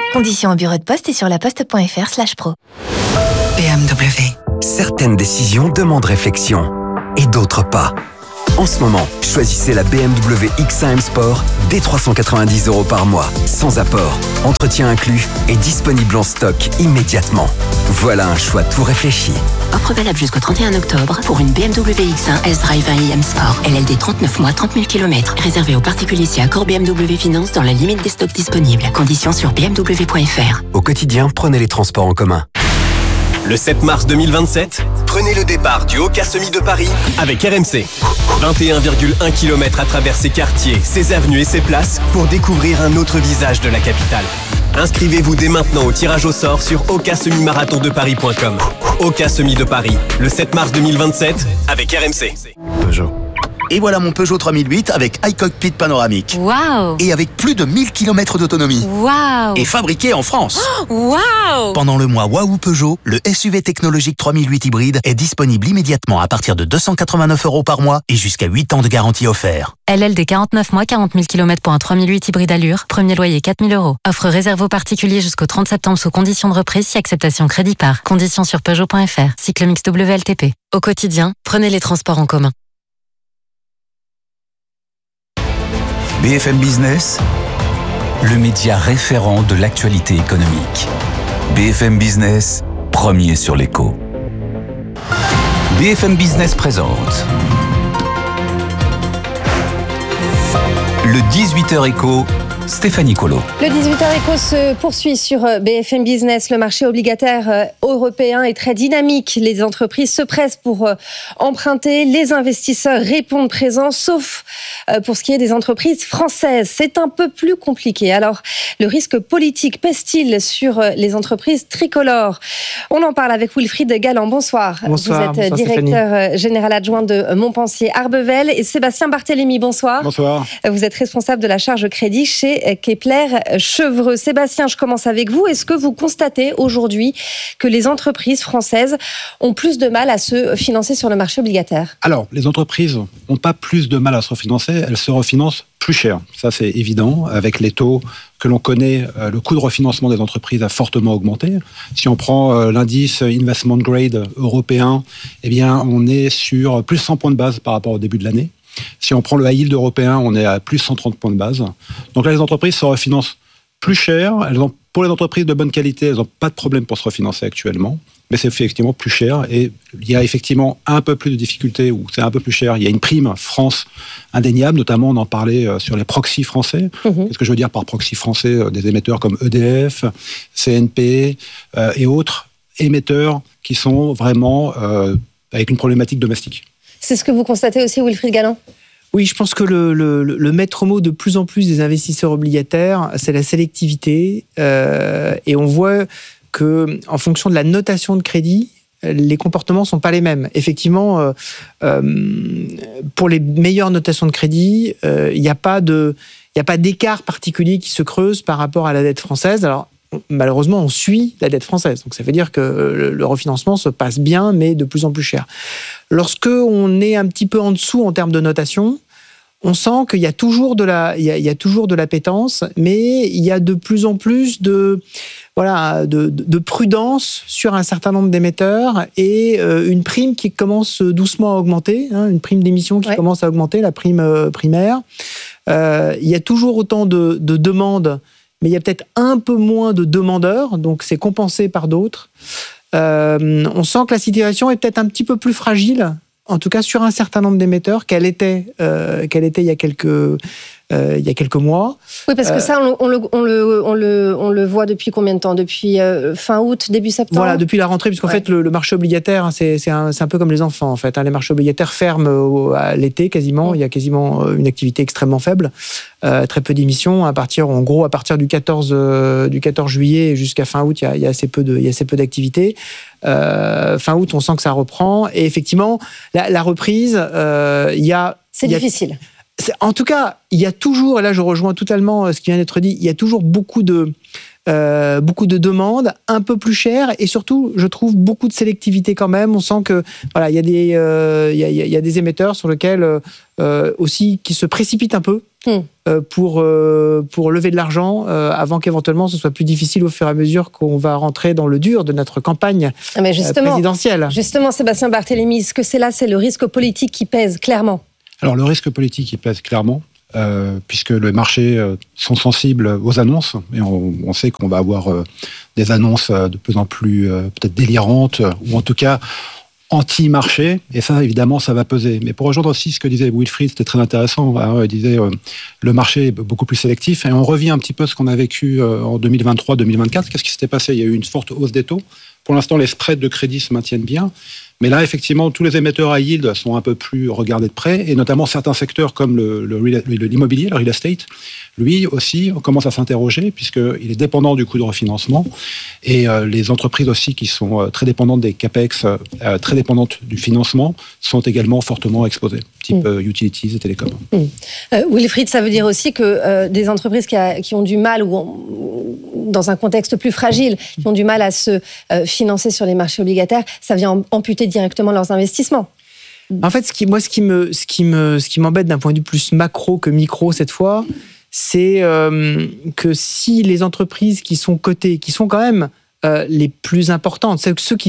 Conditions au bureau de poste et sur laposte.fr/pro. BMW. Certaines décisions demandent réflexion et d'autres pas. En ce moment, choisissez la BMW X1 M Sport dès 390 € par mois, sans apport, entretien inclus et disponible en stock immédiatement. Voilà un choix tout réfléchi. Offre valable jusqu'au 31 octobre pour une BMW X1 S-Drive 1i M Sport. LLD 39 mois, 30 000 km. Réservé aux particuliers si accord BMW Finance dans la limite des stocks disponibles. Conditions sur bmw.fr. Au quotidien, prenez les transports en commun. Le 7 mars 2027, prenez le départ du Oka Semi de Paris avec RMC. 21,1 km à travers ses quartiers, ses avenues et ses places pour découvrir un autre visage de la capitale. Inscrivez-vous dès maintenant au tirage au sort sur okasemi-marathondeparis.com. Oka Semi de Paris, le 7 mars 2027 avec RMC. Peugeot. Et voilà mon Peugeot 3008 avec iCockpit panoramique. Waouh! Et avec plus de 1000 km d'autonomie. Waouh! Et fabriqué en France. Waouh! Pendant le mois Waouh Peugeot, le SUV technologique 3008 hybride est disponible immédiatement à partir de 289 € par mois et jusqu'à 8 ans de garantie offert. LLD 49 mois, 40 000 km pour un 3008 hybride allure. Premier loyer 4 000 €. Offre réservée aux particuliers jusqu'au 30 septembre sous conditions de reprise si acceptation crédit par. Conditions sur Peugeot.fr. Cycle mix WLTP. Au quotidien, prenez les transports en commun. BFM Business, le média référent de l'actualité économique. BFM Business, premier sur l'écho. BFM Business présente le 18h écho, Stéphanie Colo. Le 18h écho se poursuit sur BFM Business. Le marché obligataire européen est très dynamique. Les entreprises se pressent pour emprunter. Les investisseurs répondent présents, sauf pour ce qui est des entreprises françaises. C'est un peu plus compliqué. Alors, le risque politique pèse-t-il sur les entreprises tricolores? On en parle avec Wilfried Galland. Bonsoir. Bonsoir. Vous êtes directeur général adjoint de Montpensier Arbevel. Et Sébastien Barthélémy, bonsoir. Bonsoir. Vous êtes responsable de la charge crédit chez Kepler-Chevreux. Sébastien, je commence avec vous. Est-ce que vous constatez aujourd'hui que les entreprises françaises ont plus de mal à se financer sur le marché obligataire? Alors, les entreprises n'ont pas plus de mal à se refinancer, elles se refinancent plus cher. Ça, c'est évident. Avec les taux que l'on connaît, le coût de refinancement des entreprises a fortement augmenté. Si on prend l'indice Investment Grade européen, eh bien, on est sur plus 100 points de base par rapport au début de l'année. Si on prend le high yield européen, on est à plus 130 points de base. Donc là, les entreprises se refinancent plus cher. Pour les entreprises de bonne qualité, elles n'ont pas de problème pour se refinancer actuellement. Mais c'est effectivement plus cher. Et il y a effectivement un peu plus de difficultés où c'est un peu plus cher. Il y a une prime France indéniable. Notamment, on en parlait sur les proxys français. Qu'est-ce que je veux dire par proxy français? Des émetteurs comme EDF, CNP et autres émetteurs qui sont vraiment avec une problématique domestique. C'est ce que vous constatez aussi, Wilfried Galland? Oui, je pense que le maître mot de plus en plus des investisseurs obligataires, c'est la sélectivité. Et on voit que, en fonction de la notation de crédit, les comportements ne sont pas les mêmes. Effectivement, pour les meilleures notations de crédit, il n'y a pas d'écart particulier qui se creuse par rapport à la dette française. Alors, malheureusement, on suit la dette française. Donc, ça veut dire que le refinancement se passe bien, mais de plus en plus cher. Lorsque on est un petit peu en dessous en termes de notation, on sent qu'il y a toujours de l'appétence, mais il y a de plus en plus de prudence sur un certain nombre d'émetteurs et une prime qui commence doucement à augmenter, une prime d'émission qui commence à augmenter, la prime primaire. Il y a toujours autant de demandes, mais il y a peut-être un peu moins de demandeurs, donc c'est compensé par d'autres. On sent que la situation est peut-être un petit peu plus fragile, en tout cas sur un certain nombre d'émetteurs, qu'elle était il y a quelques mois. Oui, parce que ça, on le voit depuis combien de temps? Depuis fin août, début septembre? Voilà, depuis la rentrée, puisqu'en fait, le marché obligataire, c'est un peu comme les enfants, en fait. Les marchés obligataires ferment à l'été, quasiment. Il y a quasiment une activité extrêmement faible. Très peu d'émissions. À partir du 14 juillet jusqu'à fin août, il y a assez peu d'activité. Fin août, on sent que ça reprend. Et effectivement, la reprise, c'est difficile. En tout cas, il y a toujours, et là je rejoins totalement ce qui vient d'être dit, il y a toujours beaucoup de demandes, un peu plus chères, et surtout, je trouve beaucoup de sélectivité quand même. On sent que il y a des émetteurs sur lesquels aussi qui se précipitent un peu. pour lever de l'argent avant qu'éventuellement ce soit plus difficile au fur et à mesure qu'on va rentrer dans le dur de notre campagne présidentielle. Justement, Sébastien Barthélémy, ce que c'est le risque politique qui pèse clairement. Alors le risque politique, il pèse clairement. Puisque les marchés sont sensibles aux annonces, et on sait qu'on va avoir des annonces de plus en plus peut-être délirantes, ou en tout cas anti-marché, et ça, évidemment, ça va peser. Mais pour rejoindre aussi ce que disait Wilfried, c'était très intéressant, hein, il disait le marché est beaucoup plus sélectif, et on revient un petit peu à ce qu'on a vécu en 2023-2024. Qu'est-ce qui s'était passé ? Il y a eu une forte hausse des taux. Pour l'instant, les spreads de crédit se maintiennent bien. Mais là, effectivement, tous les émetteurs à yield sont un peu plus regardés de près, et notamment certains secteurs comme l'immobilier, le real estate, lui aussi, on commence à s'interroger, puisqu'il est dépendant du coût de refinancement, et les entreprises aussi qui sont très dépendantes des CAPEX, très dépendantes du financement, sont également fortement exposées, type utilities et télécoms. Wilfried, ça veut dire aussi que des entreprises qui ont du mal, dans un contexte plus fragile, qui ont du mal à se financer sur les marchés obligataires, ça vient amputer directement leurs investissements. En fait, ce qui m'embête d'un point de vue plus macro que micro cette fois, c'est que si les entreprises qui sont cotées, qui sont quand même les plus importantes,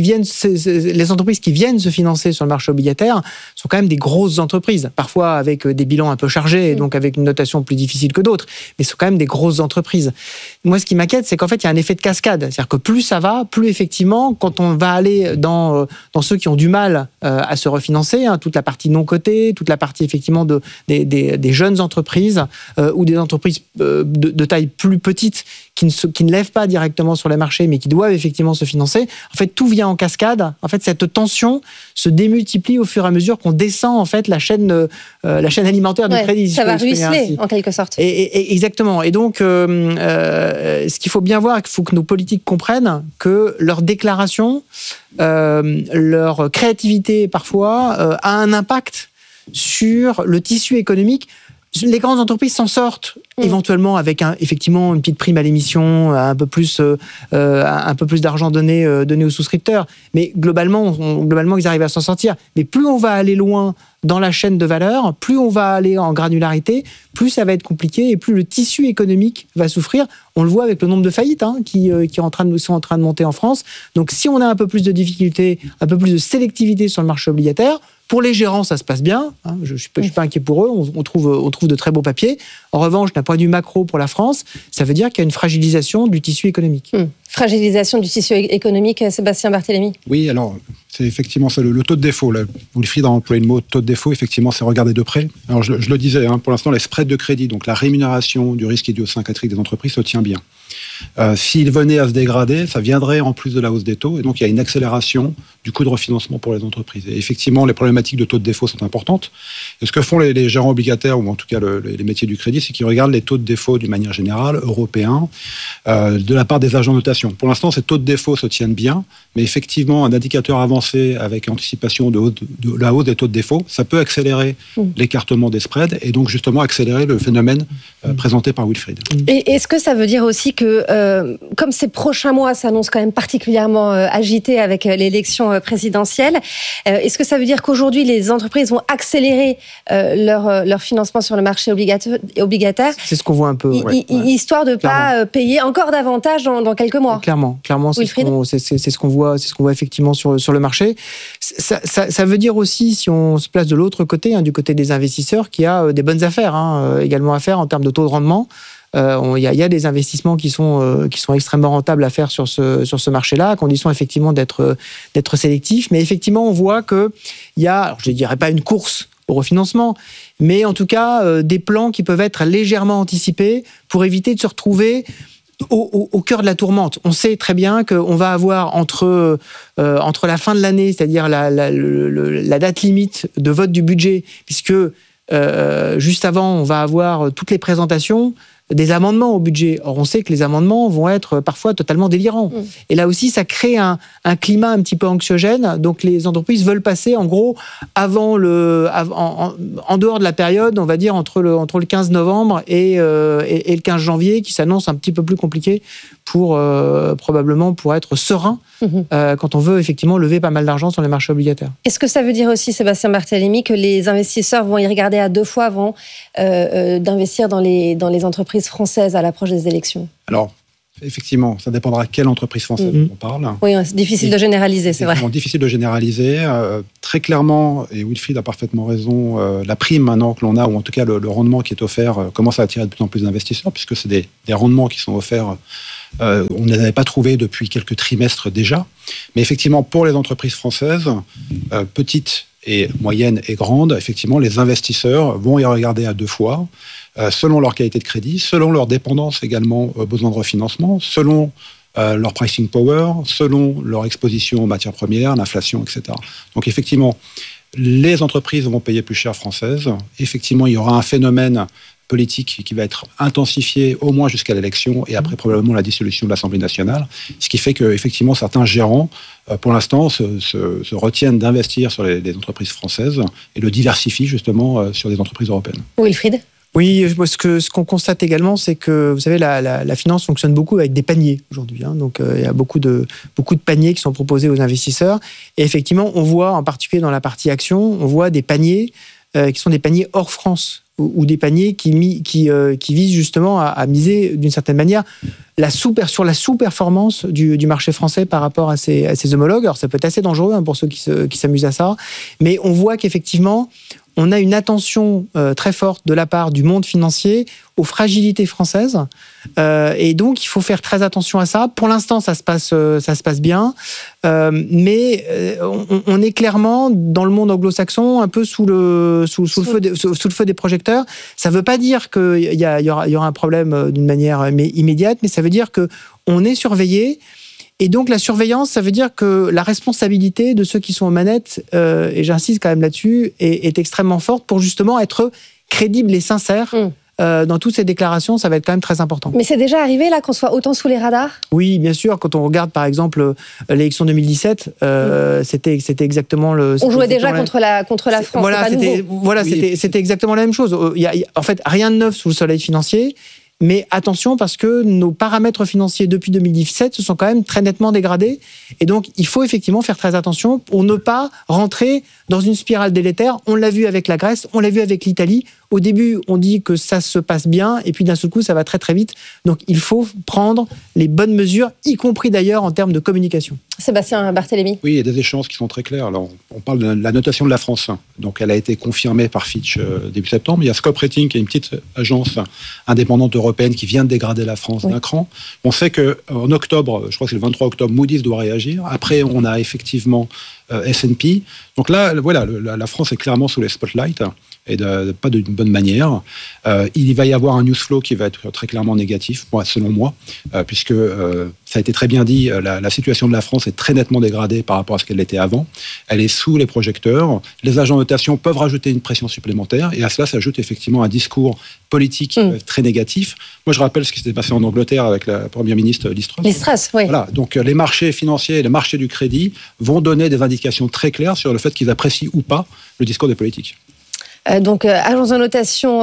les entreprises qui viennent se financer sur le marché obligataire sont quand même des grosses entreprises, parfois avec des bilans un peu chargés, et donc avec une notation plus difficile que d'autres, mais ce sont quand même des grosses entreprises. Moi, ce qui m'inquiète, c'est qu'en fait, il y a un effet de cascade. C'est-à-dire que plus ça va, plus effectivement, quand on va aller dans ceux qui ont du mal à se refinancer, toute la partie non cotée, toute la partie effectivement des jeunes entreprises ou des entreprises de taille plus petite qui ne lèvent pas directement sur les marchés, mais qui doivent effectivement se financer. En fait, tout vient en cascade. En fait, cette tension se démultiplie au fur et à mesure qu'on descend en fait la chaîne alimentaire du crédit. Ça va ruisseler en quelque sorte. Et exactement. Et donc, ce qu'il faut bien voir, il faut que nos politiques comprennent que leur déclaration, leur créativité parfois, a un impact sur le tissu économique. Les grandes entreprises s'en sortent éventuellement avec effectivement une petite prime à l'émission, un peu plus d'argent donné aux souscripteurs. Mais globalement, ils arrivent à s'en sortir. Mais plus on va aller loin dans la chaîne de valeur, plus on va aller en granularité, plus ça va être compliqué et plus le tissu économique va souffrir. On le voit avec le nombre de faillites qui sont en train de monter en France. Donc si on a un peu plus de difficultés, un peu plus de sélectivité sur le marché obligataire, pour les gérants, ça se passe bien. Je ne suis pas inquiet pour eux. On trouve de très beaux papiers. En revanche, d'un point de vue macro pour la France, ça veut dire qu'il y a une fragilisation du tissu économique. Fragilisation du tissu économique, Sébastien Barthélémy. Oui, alors, c'est effectivement ça, le taux de défaut. Là, Wilfried a employé le mot taux de défaut. Effectivement, c'est regardé de près. Alors, je le disais, pour l'instant, les spreads de crédit, donc la rémunération du risque idiosyncratique des entreprises, se tient bien. S'il venait à se dégrader, ça viendrait en plus de la hausse des taux, et donc il y a une accélération du coût de refinancement pour les entreprises. Et effectivement, les problématiques de taux de défaut sont importantes. Et ce que font les gérants obligataires, ou en tout cas les métiers du crédit, c'est qu'ils regardent les taux de défaut d'une manière générale, européens, de la part des agents de notation. Pour l'instant, ces taux de défaut se tiennent bien, mais effectivement, un indicateur avancé avec anticipation de la hausse des taux de défaut, ça peut accélérer l'écartement des spreads, et donc justement accélérer le phénomène présenté par Wilfried. Et est-ce que ça veut dire aussi que, comme ces prochains mois s'annoncent quand même particulièrement agités avec l'élection présidentielle, est-ce que ça veut dire qu'aujourd'hui les entreprises vont accélérer leur financement sur le marché obligataire? C'est ce qu'on voit un peu. Histoire de ne pas payer encore davantage dans quelques mois. Clairement, c'est ce qu'on voit effectivement sur le marché. Ça veut dire aussi, si on se place de l'autre côté, du côté des investisseurs, qu'il y a des bonnes affaires également à faire en termes de taux de rendement. Il y a des investissements qui sont extrêmement rentables à faire sur ce marché-là, à condition effectivement d'être sélectif. Mais effectivement, on voit qu'il y a, alors je ne dirais pas une course au refinancement, mais en tout cas des plans qui peuvent être légèrement anticipés pour éviter de se retrouver au cœur de la tourmente. On sait très bien qu'on va avoir entre la fin de l'année, c'est-à-dire la date limite de vote du budget, puisque juste avant, on va avoir toutes les présentations. des amendements au budget. Or, on sait que les amendements vont être parfois totalement délirants. Et là aussi, ça crée un climat un petit peu anxiogène. Donc, les entreprises veulent passer, en gros, en dehors de la période, on va dire, entre le 15 novembre et le 15 janvier, qui s'annonce un petit peu plus compliqué probablement pour être serein quand on veut effectivement lever pas mal d'argent sur les marchés obligataires. Est-ce que ça veut dire aussi, Sébastien Barthélémy, que les investisseurs vont y regarder à deux fois avant d'investir dans les entreprises françaises à l'approche des élections ? Alors, effectivement, ça dépendra quelle entreprise française on parle. Oui, c'est difficile de généraliser, c'est vrai. C'est difficile de généraliser. Très clairement, et Wilfried a parfaitement raison, la prime maintenant que l'on a, ou en tout cas le rendement qui est offert, commence à attirer de plus en plus d'investisseurs, puisque c'est des rendements qui sont offerts. On ne les avait pas trouvés depuis quelques trimestres déjà. Mais effectivement, pour les entreprises françaises, petites et moyennes et grandes, effectivement, les investisseurs vont y regarder à deux fois, selon leur qualité de crédit, selon leur dépendance également besoin de refinancement, selon leur pricing power, selon leur exposition aux matières premières, l'inflation, etc. Donc effectivement, les entreprises vont payer plus cher françaises. Effectivement, il y aura un phénomène politique qui va être intensifié au moins jusqu'à l'élection et après probablement la dissolution de l'Assemblée nationale, ce qui fait que effectivement certains gérants pour l'instant se retiennent d'investir sur les entreprises françaises et le diversifient justement sur des entreprises européennes. Wilfried ? Oui, ce qu'on constate également, c'est que, vous savez, la finance fonctionne beaucoup avec des paniers aujourd'hui. Donc, il y a beaucoup de paniers qui sont proposés aux investisseurs. Et effectivement, on voit, en particulier dans la partie action, on voit des paniers qui sont des paniers hors France ou des paniers qui visent justement à miser d'une certaine manière sur la sous-performance du marché français par rapport à ses homologues. Alors, ça peut être assez dangereux pour ceux qui s'amusent à ça. Mais on voit qu'effectivement, on a une attention très forte de la part du monde financier aux fragilités françaises. Et donc, il faut faire très attention à ça. Pour l'instant, ça se passe bien. Mais on est clairement, dans le monde anglo-saxon, un peu sous le feu des projecteurs. Ça ne veut pas dire qu'il y aura un problème d'une manière immédiate, mais ça veut dire qu'on est surveillé. Et donc, la surveillance, ça veut dire que la responsabilité de ceux qui sont aux manettes, et j'insiste quand même là-dessus, est extrêmement forte pour justement être crédible et sincère. Dans toutes ces déclarations, ça va être quand même très important. Mais c'est déjà arrivé là qu'on soit autant sous les radars ? Oui, bien sûr. Quand on regarde par exemple l'élection 2017, c'était exactement le. On jouait déjà contre la France. Voilà, c'est pas nouveau. Voilà, c'était exactement la même chose. En fait, rien de neuf sous le soleil financier. Mais attention, parce que nos paramètres financiers depuis 2017 se sont quand même très nettement dégradés. Et donc, il faut effectivement faire très attention pour ne pas rentrer dans une spirale délétère. On l'a vu avec la Grèce, on l'a vu avec l'Italie. Au début, on dit que ça se passe bien, et puis d'un seul coup, ça va très très vite. Donc, il faut prendre les bonnes mesures, y compris d'ailleurs en termes de communication. Sébastien Barthélémy. Oui, il y a des échéances qui sont très claires. Alors, on parle de la notation de la France. Donc, elle a été confirmée par Fitch début septembre. Il y a Scope Rating, qui est une petite agence indépendante européenne qui vient de dégrader la France d'un cran. On sait qu'en octobre, je crois que c'est le 23 octobre, Moody's doit réagir. Après, on a effectivement S&P. Donc là, voilà, la France est clairement sous les spotlights. Et pas d'une bonne manière. Il va y avoir un news flow qui va être très clairement négatif, selon moi, puisque ça a été très bien dit, la situation de la France est très nettement dégradée par rapport à ce qu'elle était avant. Elle est sous les projecteurs. Les agents de notation peuvent rajouter une pression supplémentaire, et à cela s'ajoute effectivement un discours politique très négatif. Moi, je rappelle ce qui s'est passé en Angleterre avec la première ministre Liz Truss. Liz Truss, oui. Voilà, donc les marchés financiers et les marchés du crédit vont donner des indications très claires sur le fait qu'ils apprécient ou pas le discours des politiques. Donc, agence de notation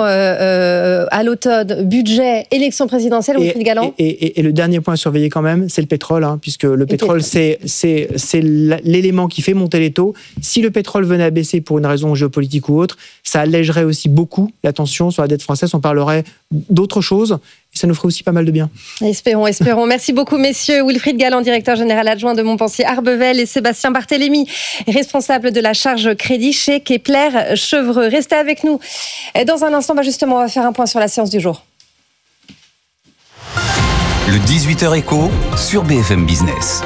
à l'automne, budget, élection présidentielle, Wilfried Galland. Et le dernier point à surveiller quand même, c'est le pétrole, puisque le pétrole, c'est l'élément qui fait monter les taux. Si le pétrole venait à baisser pour une raison géopolitique ou autre, ça allégerait aussi beaucoup la tension sur la dette française. On parlerait d'autres choses. Et ça nous ferait aussi pas mal de bien. Espérons. Merci beaucoup, messieurs. Wilfried Galland, directeur général adjoint de Montpensier Arbevel, et Sébastien Barthélémy, responsable de la charge crédit chez Kepler Chevreux. Restez avec nous. Dans un instant, justement, on va faire un point sur la séance du jour. Le 18h Écho sur BFM Business.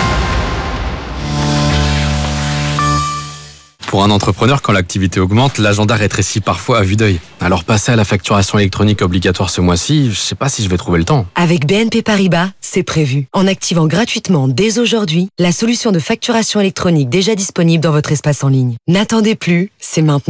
Pour un entrepreneur, quand l'activité augmente, l'agenda rétrécit parfois à vue d'œil. Alors passer à la facturation électronique obligatoire ce mois-ci, je ne sais pas si je vais trouver le temps. Avec BNP Paribas, c'est prévu. En activant gratuitement dès aujourd'hui la solution de facturation électronique déjà disponible dans votre espace en ligne. N'attendez plus, c'est maintenant.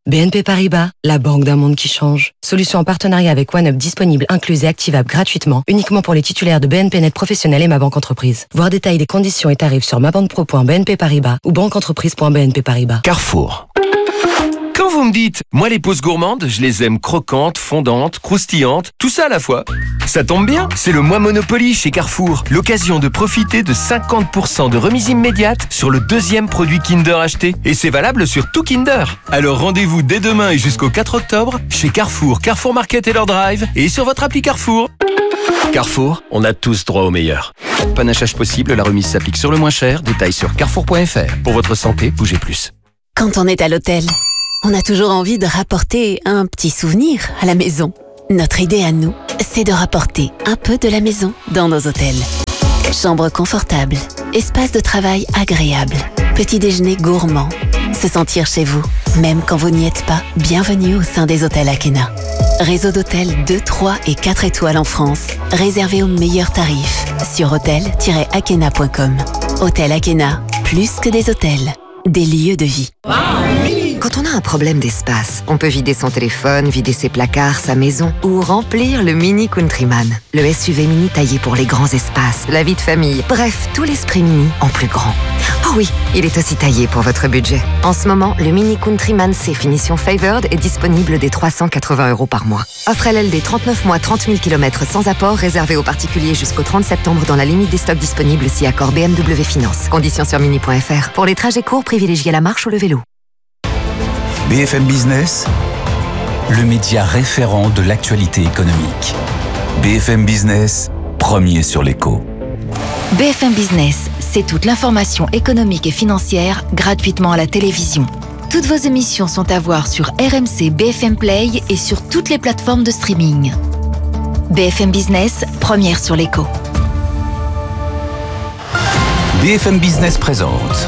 BNP Paribas, la banque d'un monde qui change. Solution en partenariat avec OneUp disponible, incluse et activable gratuitement, uniquement pour les titulaires de BNP Net Professionnel et Ma Banque Entreprise. Voir détails des conditions et tarifs sur mabanquepro.bnp Paribas ou banqueentreprise.bnp Paribas. Carrefour. Quand vous me dites, moi les pauses gourmandes, je les aime croquantes, fondantes, croustillantes, tout ça à la fois. Ça tombe bien, c'est le mois Monopoly chez Carrefour. L'occasion de profiter de 50% de remise immédiate sur le deuxième produit Kinder acheté. Et c'est valable sur tout Kinder. Alors rendez-vous dès demain et jusqu'au 4 octobre chez Carrefour, Carrefour Market et leur drive et sur votre appli Carrefour. Carrefour, on a tous droit au meilleur. Panachage possible, la remise s'applique sur le moins cher. Détails sur carrefour.fr. Pour votre santé, bougez plus. Quand on est à l'hôtel, on a toujours envie de rapporter un petit souvenir à la maison. Notre idée à nous, c'est de rapporter un peu de la maison dans nos hôtels. Chambre confortable, espace de travail agréable, petit déjeuner gourmand, se sentir chez vous, même quand vous n'y êtes pas. Bienvenue au sein des hôtels Akena. Réseau d'hôtels 2, 3 et 4 étoiles en France, réservé aux meilleurs tarifs sur hôtel-akena.com. Hôtel Akena, plus que des hôtels, des lieux de vie. Quand on a un problème d'espace, on peut vider son téléphone, vider ses placards, sa maison ou remplir le Mini Countryman. Le SUV mini taillé pour les grands espaces, la vie de famille, bref, tout l'esprit mini en plus grand. Oh oui, il est aussi taillé pour votre budget. En ce moment, le Mini Countryman C finition Favored est disponible dès 380 € par mois. Offre LLD 39 mois, 30 000 km sans apport, réservé aux particuliers jusqu'au 30 septembre dans la limite des stocks disponibles si accord BMW Finance. Conditions sur mini.fr. Pour les trajets courts, privilégiez la marche ou le vélo. BFM Business, le média référent de l'actualité économique. BFM Business, premier sur l'écho. BFM Business, c'est toute l'information économique et financière gratuitement à la télévision. Toutes vos émissions sont à voir sur RMC BFM Play et sur toutes les plateformes de streaming. BFM Business, première sur l'écho. BFM Business présente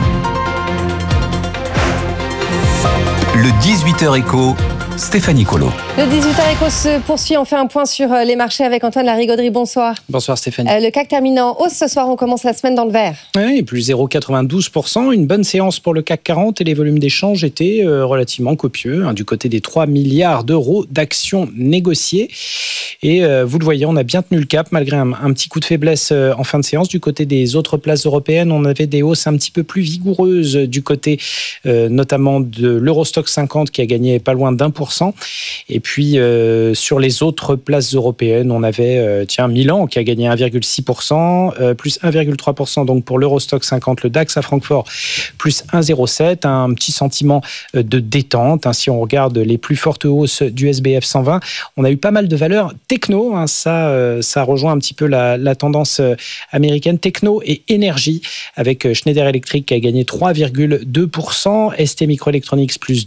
le 18h Éco, Stéphanie Colo. Le 18h Éco se poursuit. On fait un point sur les marchés avec Antoine Larigauderie. Bonsoir. Bonsoir Stéphanie. Le CAC termine en hausse ce soir. On commence la semaine dans le vert. Oui, plus 0,92%. Une bonne séance pour le CAC 40 et les volumes d'échange étaient relativement copieux, du côté des 3 milliards d'euros d'actions négociées. Et vous le voyez, on a bien tenu le cap malgré un petit coup de faiblesse en fin de séance. Du côté des autres places européennes, on avait des hausses un petit peu plus vigoureuses du côté notamment de l'Eurostoxx 50 qui a gagné pas loin d'1%. Et puis sur les autres places européennes, on avait Milan qui a gagné 1,6%, plus 1,3% donc pour l'Eurostoxx 50, le DAX à Francfort, plus 1,07%, un petit sentiment de détente. Si on regarde les plus fortes hausses du SBF 120, on a eu pas mal de valeurs techno, ça rejoint un petit peu la tendance américaine, techno et énergie, avec Schneider Electric qui a gagné 3,2%, ST Microelectronics plus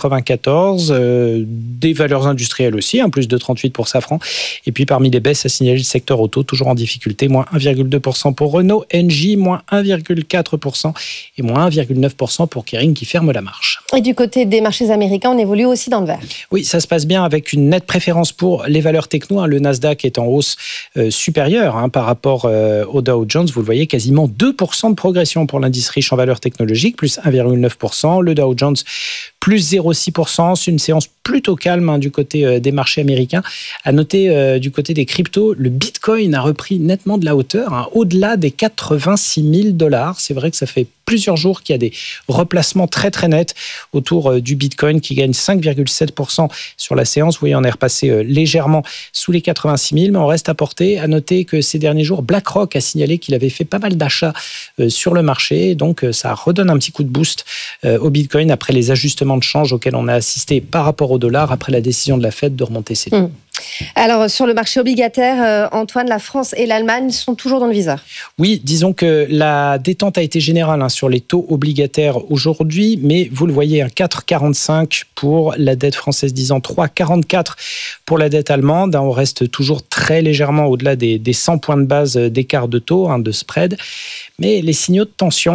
2,94%, des valeurs industrielles aussi, plus de 38% pour Safran. Et puis parmi les baisses à signaler, le secteur auto, toujours en difficulté, moins 1,2% pour Renault, Engie, moins 1,4% et moins 1,9% pour Kering qui ferme la marche. Et du côté des marchés américains, on évolue aussi dans le vert. Oui, ça se passe bien avec une nette préférence pour les valeurs techno. Le Nasdaq est en hausse supérieure par rapport au Dow Jones. Vous le voyez, quasiment 2% de progression pour l'indice riche en valeurs technologiques, plus 1,9%. Le Dow Jones, plus 0,6%. C'est une séance plutôt calme du côté des marchés américains. À noter du côté des cryptos, le Bitcoin a repris nettement de la hauteur, au-delà des 86 000 $. C'est vrai que ça fait plusieurs jours qu'il y a des replacements très très nets autour du Bitcoin qui gagne 5,7% sur la séance. Vous voyez, on est repassé légèrement sous les 86 000, mais on reste à portée. À noter que ces derniers jours, BlackRock a signalé qu'il avait fait pas mal d'achats sur le marché. Donc ça redonne un petit coup de boost au Bitcoin après les ajustements de change auxquels on a assisté par rapport au dollar après la décision de la Fed de remonter ses taux. Alors, sur le marché obligataire, Antoine, la France et l'Allemagne sont toujours dans le viseur. Oui, disons que la détente a été générale sur les taux obligataires aujourd'hui, mais vous le voyez, 4,45 pour la dette française 10 ans, 3,44 pour la dette allemande. On reste toujours très légèrement au-delà des 100 points de base d'écart de taux, de spread. Mais les signaux de tension,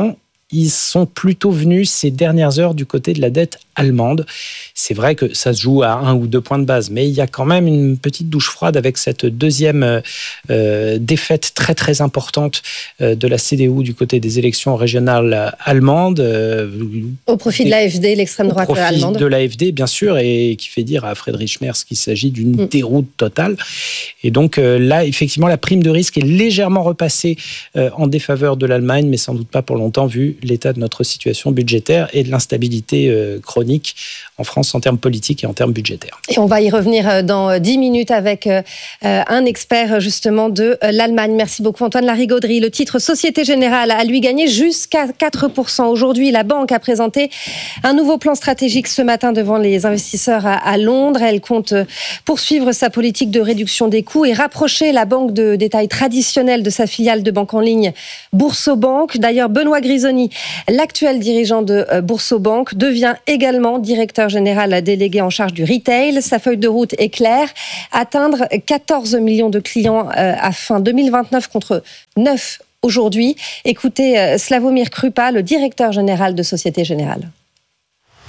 ils sont plutôt venus ces dernières heures du côté de la dette allemande. C'est vrai que ça se joue à 1 ou 2 points de base, mais il y a quand même une petite douche froide avec cette deuxième défaite très très importante de la CDU du côté des élections régionales allemandes. Au profit de l'AfD, l'extrême droite allemande. Au profit de l'AfD, bien sûr, et qui fait dire à Friedrich Merz qu'il s'agit d'une déroute totale. Et donc là, effectivement, la prime de risque est légèrement repassée en défaveur de l'Allemagne, mais sans doute pas pour longtemps, vu l'état de notre situation budgétaire et de l'instabilité chronique en France en termes politiques et en termes budgétaires. Et on va y revenir dans 10 minutes avec un expert justement de l'Allemagne. Merci beaucoup Antoine Larigauderie. Le titre Société Générale a lui gagné jusqu'à 4%. Aujourd'hui, la banque a présenté un nouveau plan stratégique ce matin devant les investisseurs à Londres. Elle compte poursuivre sa politique de réduction des coûts et rapprocher la banque de détail traditionnelle de sa filiale de banque en ligne Boursobank. D'ailleurs, Benoît Grisoni, l'actuel dirigeant de Boursobank, devient également directeur général délégué en charge du retail. Sa feuille de route est claire, atteindre 14 millions de clients à fin 2029 contre 9 aujourd'hui. Écoutez Slawomir Krupa, le directeur général de Société Générale.